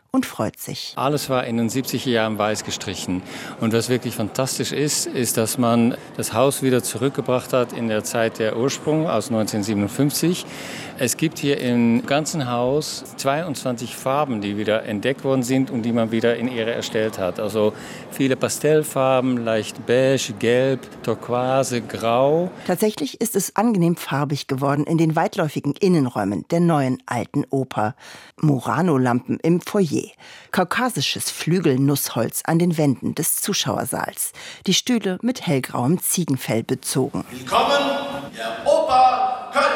und freut sich. Alles war in den siebziger Jahren weiß gestrichen. Und was wirklich fantastisch ist, ist, dass man das Haus wieder zurückgebracht hat in der Zeit der Ursprung aus neunzehnhundertsiebenundfünfzig. Es gibt hier im ganzen Haus zweiundzwanzig Farben, die wieder entdeckt worden sind und die man wieder in Ehre erstellt hat. Also viele Pastellfarben, leicht beige, gelb, turquoise, grau. Tatsächlich ist es angenehm farbig geworden in den weitläufigen Innenräumen der neuen Alten Oper. Murano-Lampen im Foyer, kaukasisches Flügelnussholz an den Wänden des Zuschauersaals, die Stühle mit hellgrauem Ziegenfell bezogen. Willkommen der Oper Köln!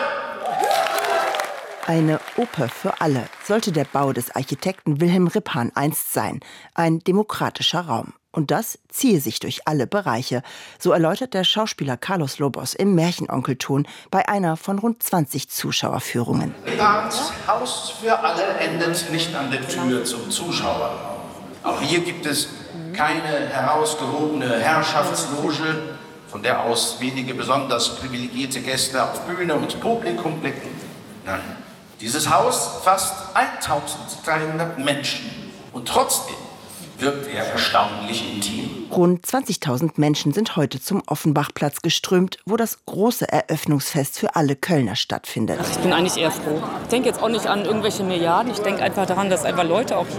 Eine Oper für alle sollte der Bau des Architekten Wilhelm Rippahn einst sein, ein demokratischer Raum. Und das ziehe sich durch alle Bereiche, so erläutert der Schauspieler Carlos Lobos im Märchenonkelton bei einer von rund zwanzig Zuschauerführungen. Rippahns Haus für alle endet nicht an der Tür zum Zuschauer. Auch hier gibt es keine herausgehobene Herrschaftsloge, von der aus wenige besonders privilegierte Gäste auf Bühne und Publikum blicken. Nein, dieses Haus fasst eintausenddreihundert Menschen und trotzdem wirkt er erstaunlich intim. Rund zwanzigtausend Menschen sind heute zum Offenbachplatz geströmt, wo das große Eröffnungsfest für alle Kölner stattfindet. Ich bin eigentlich eher froh. Ich denke jetzt auch nicht an irgendwelche Milliarden. Ich denke einfach daran, dass einfach Leute auch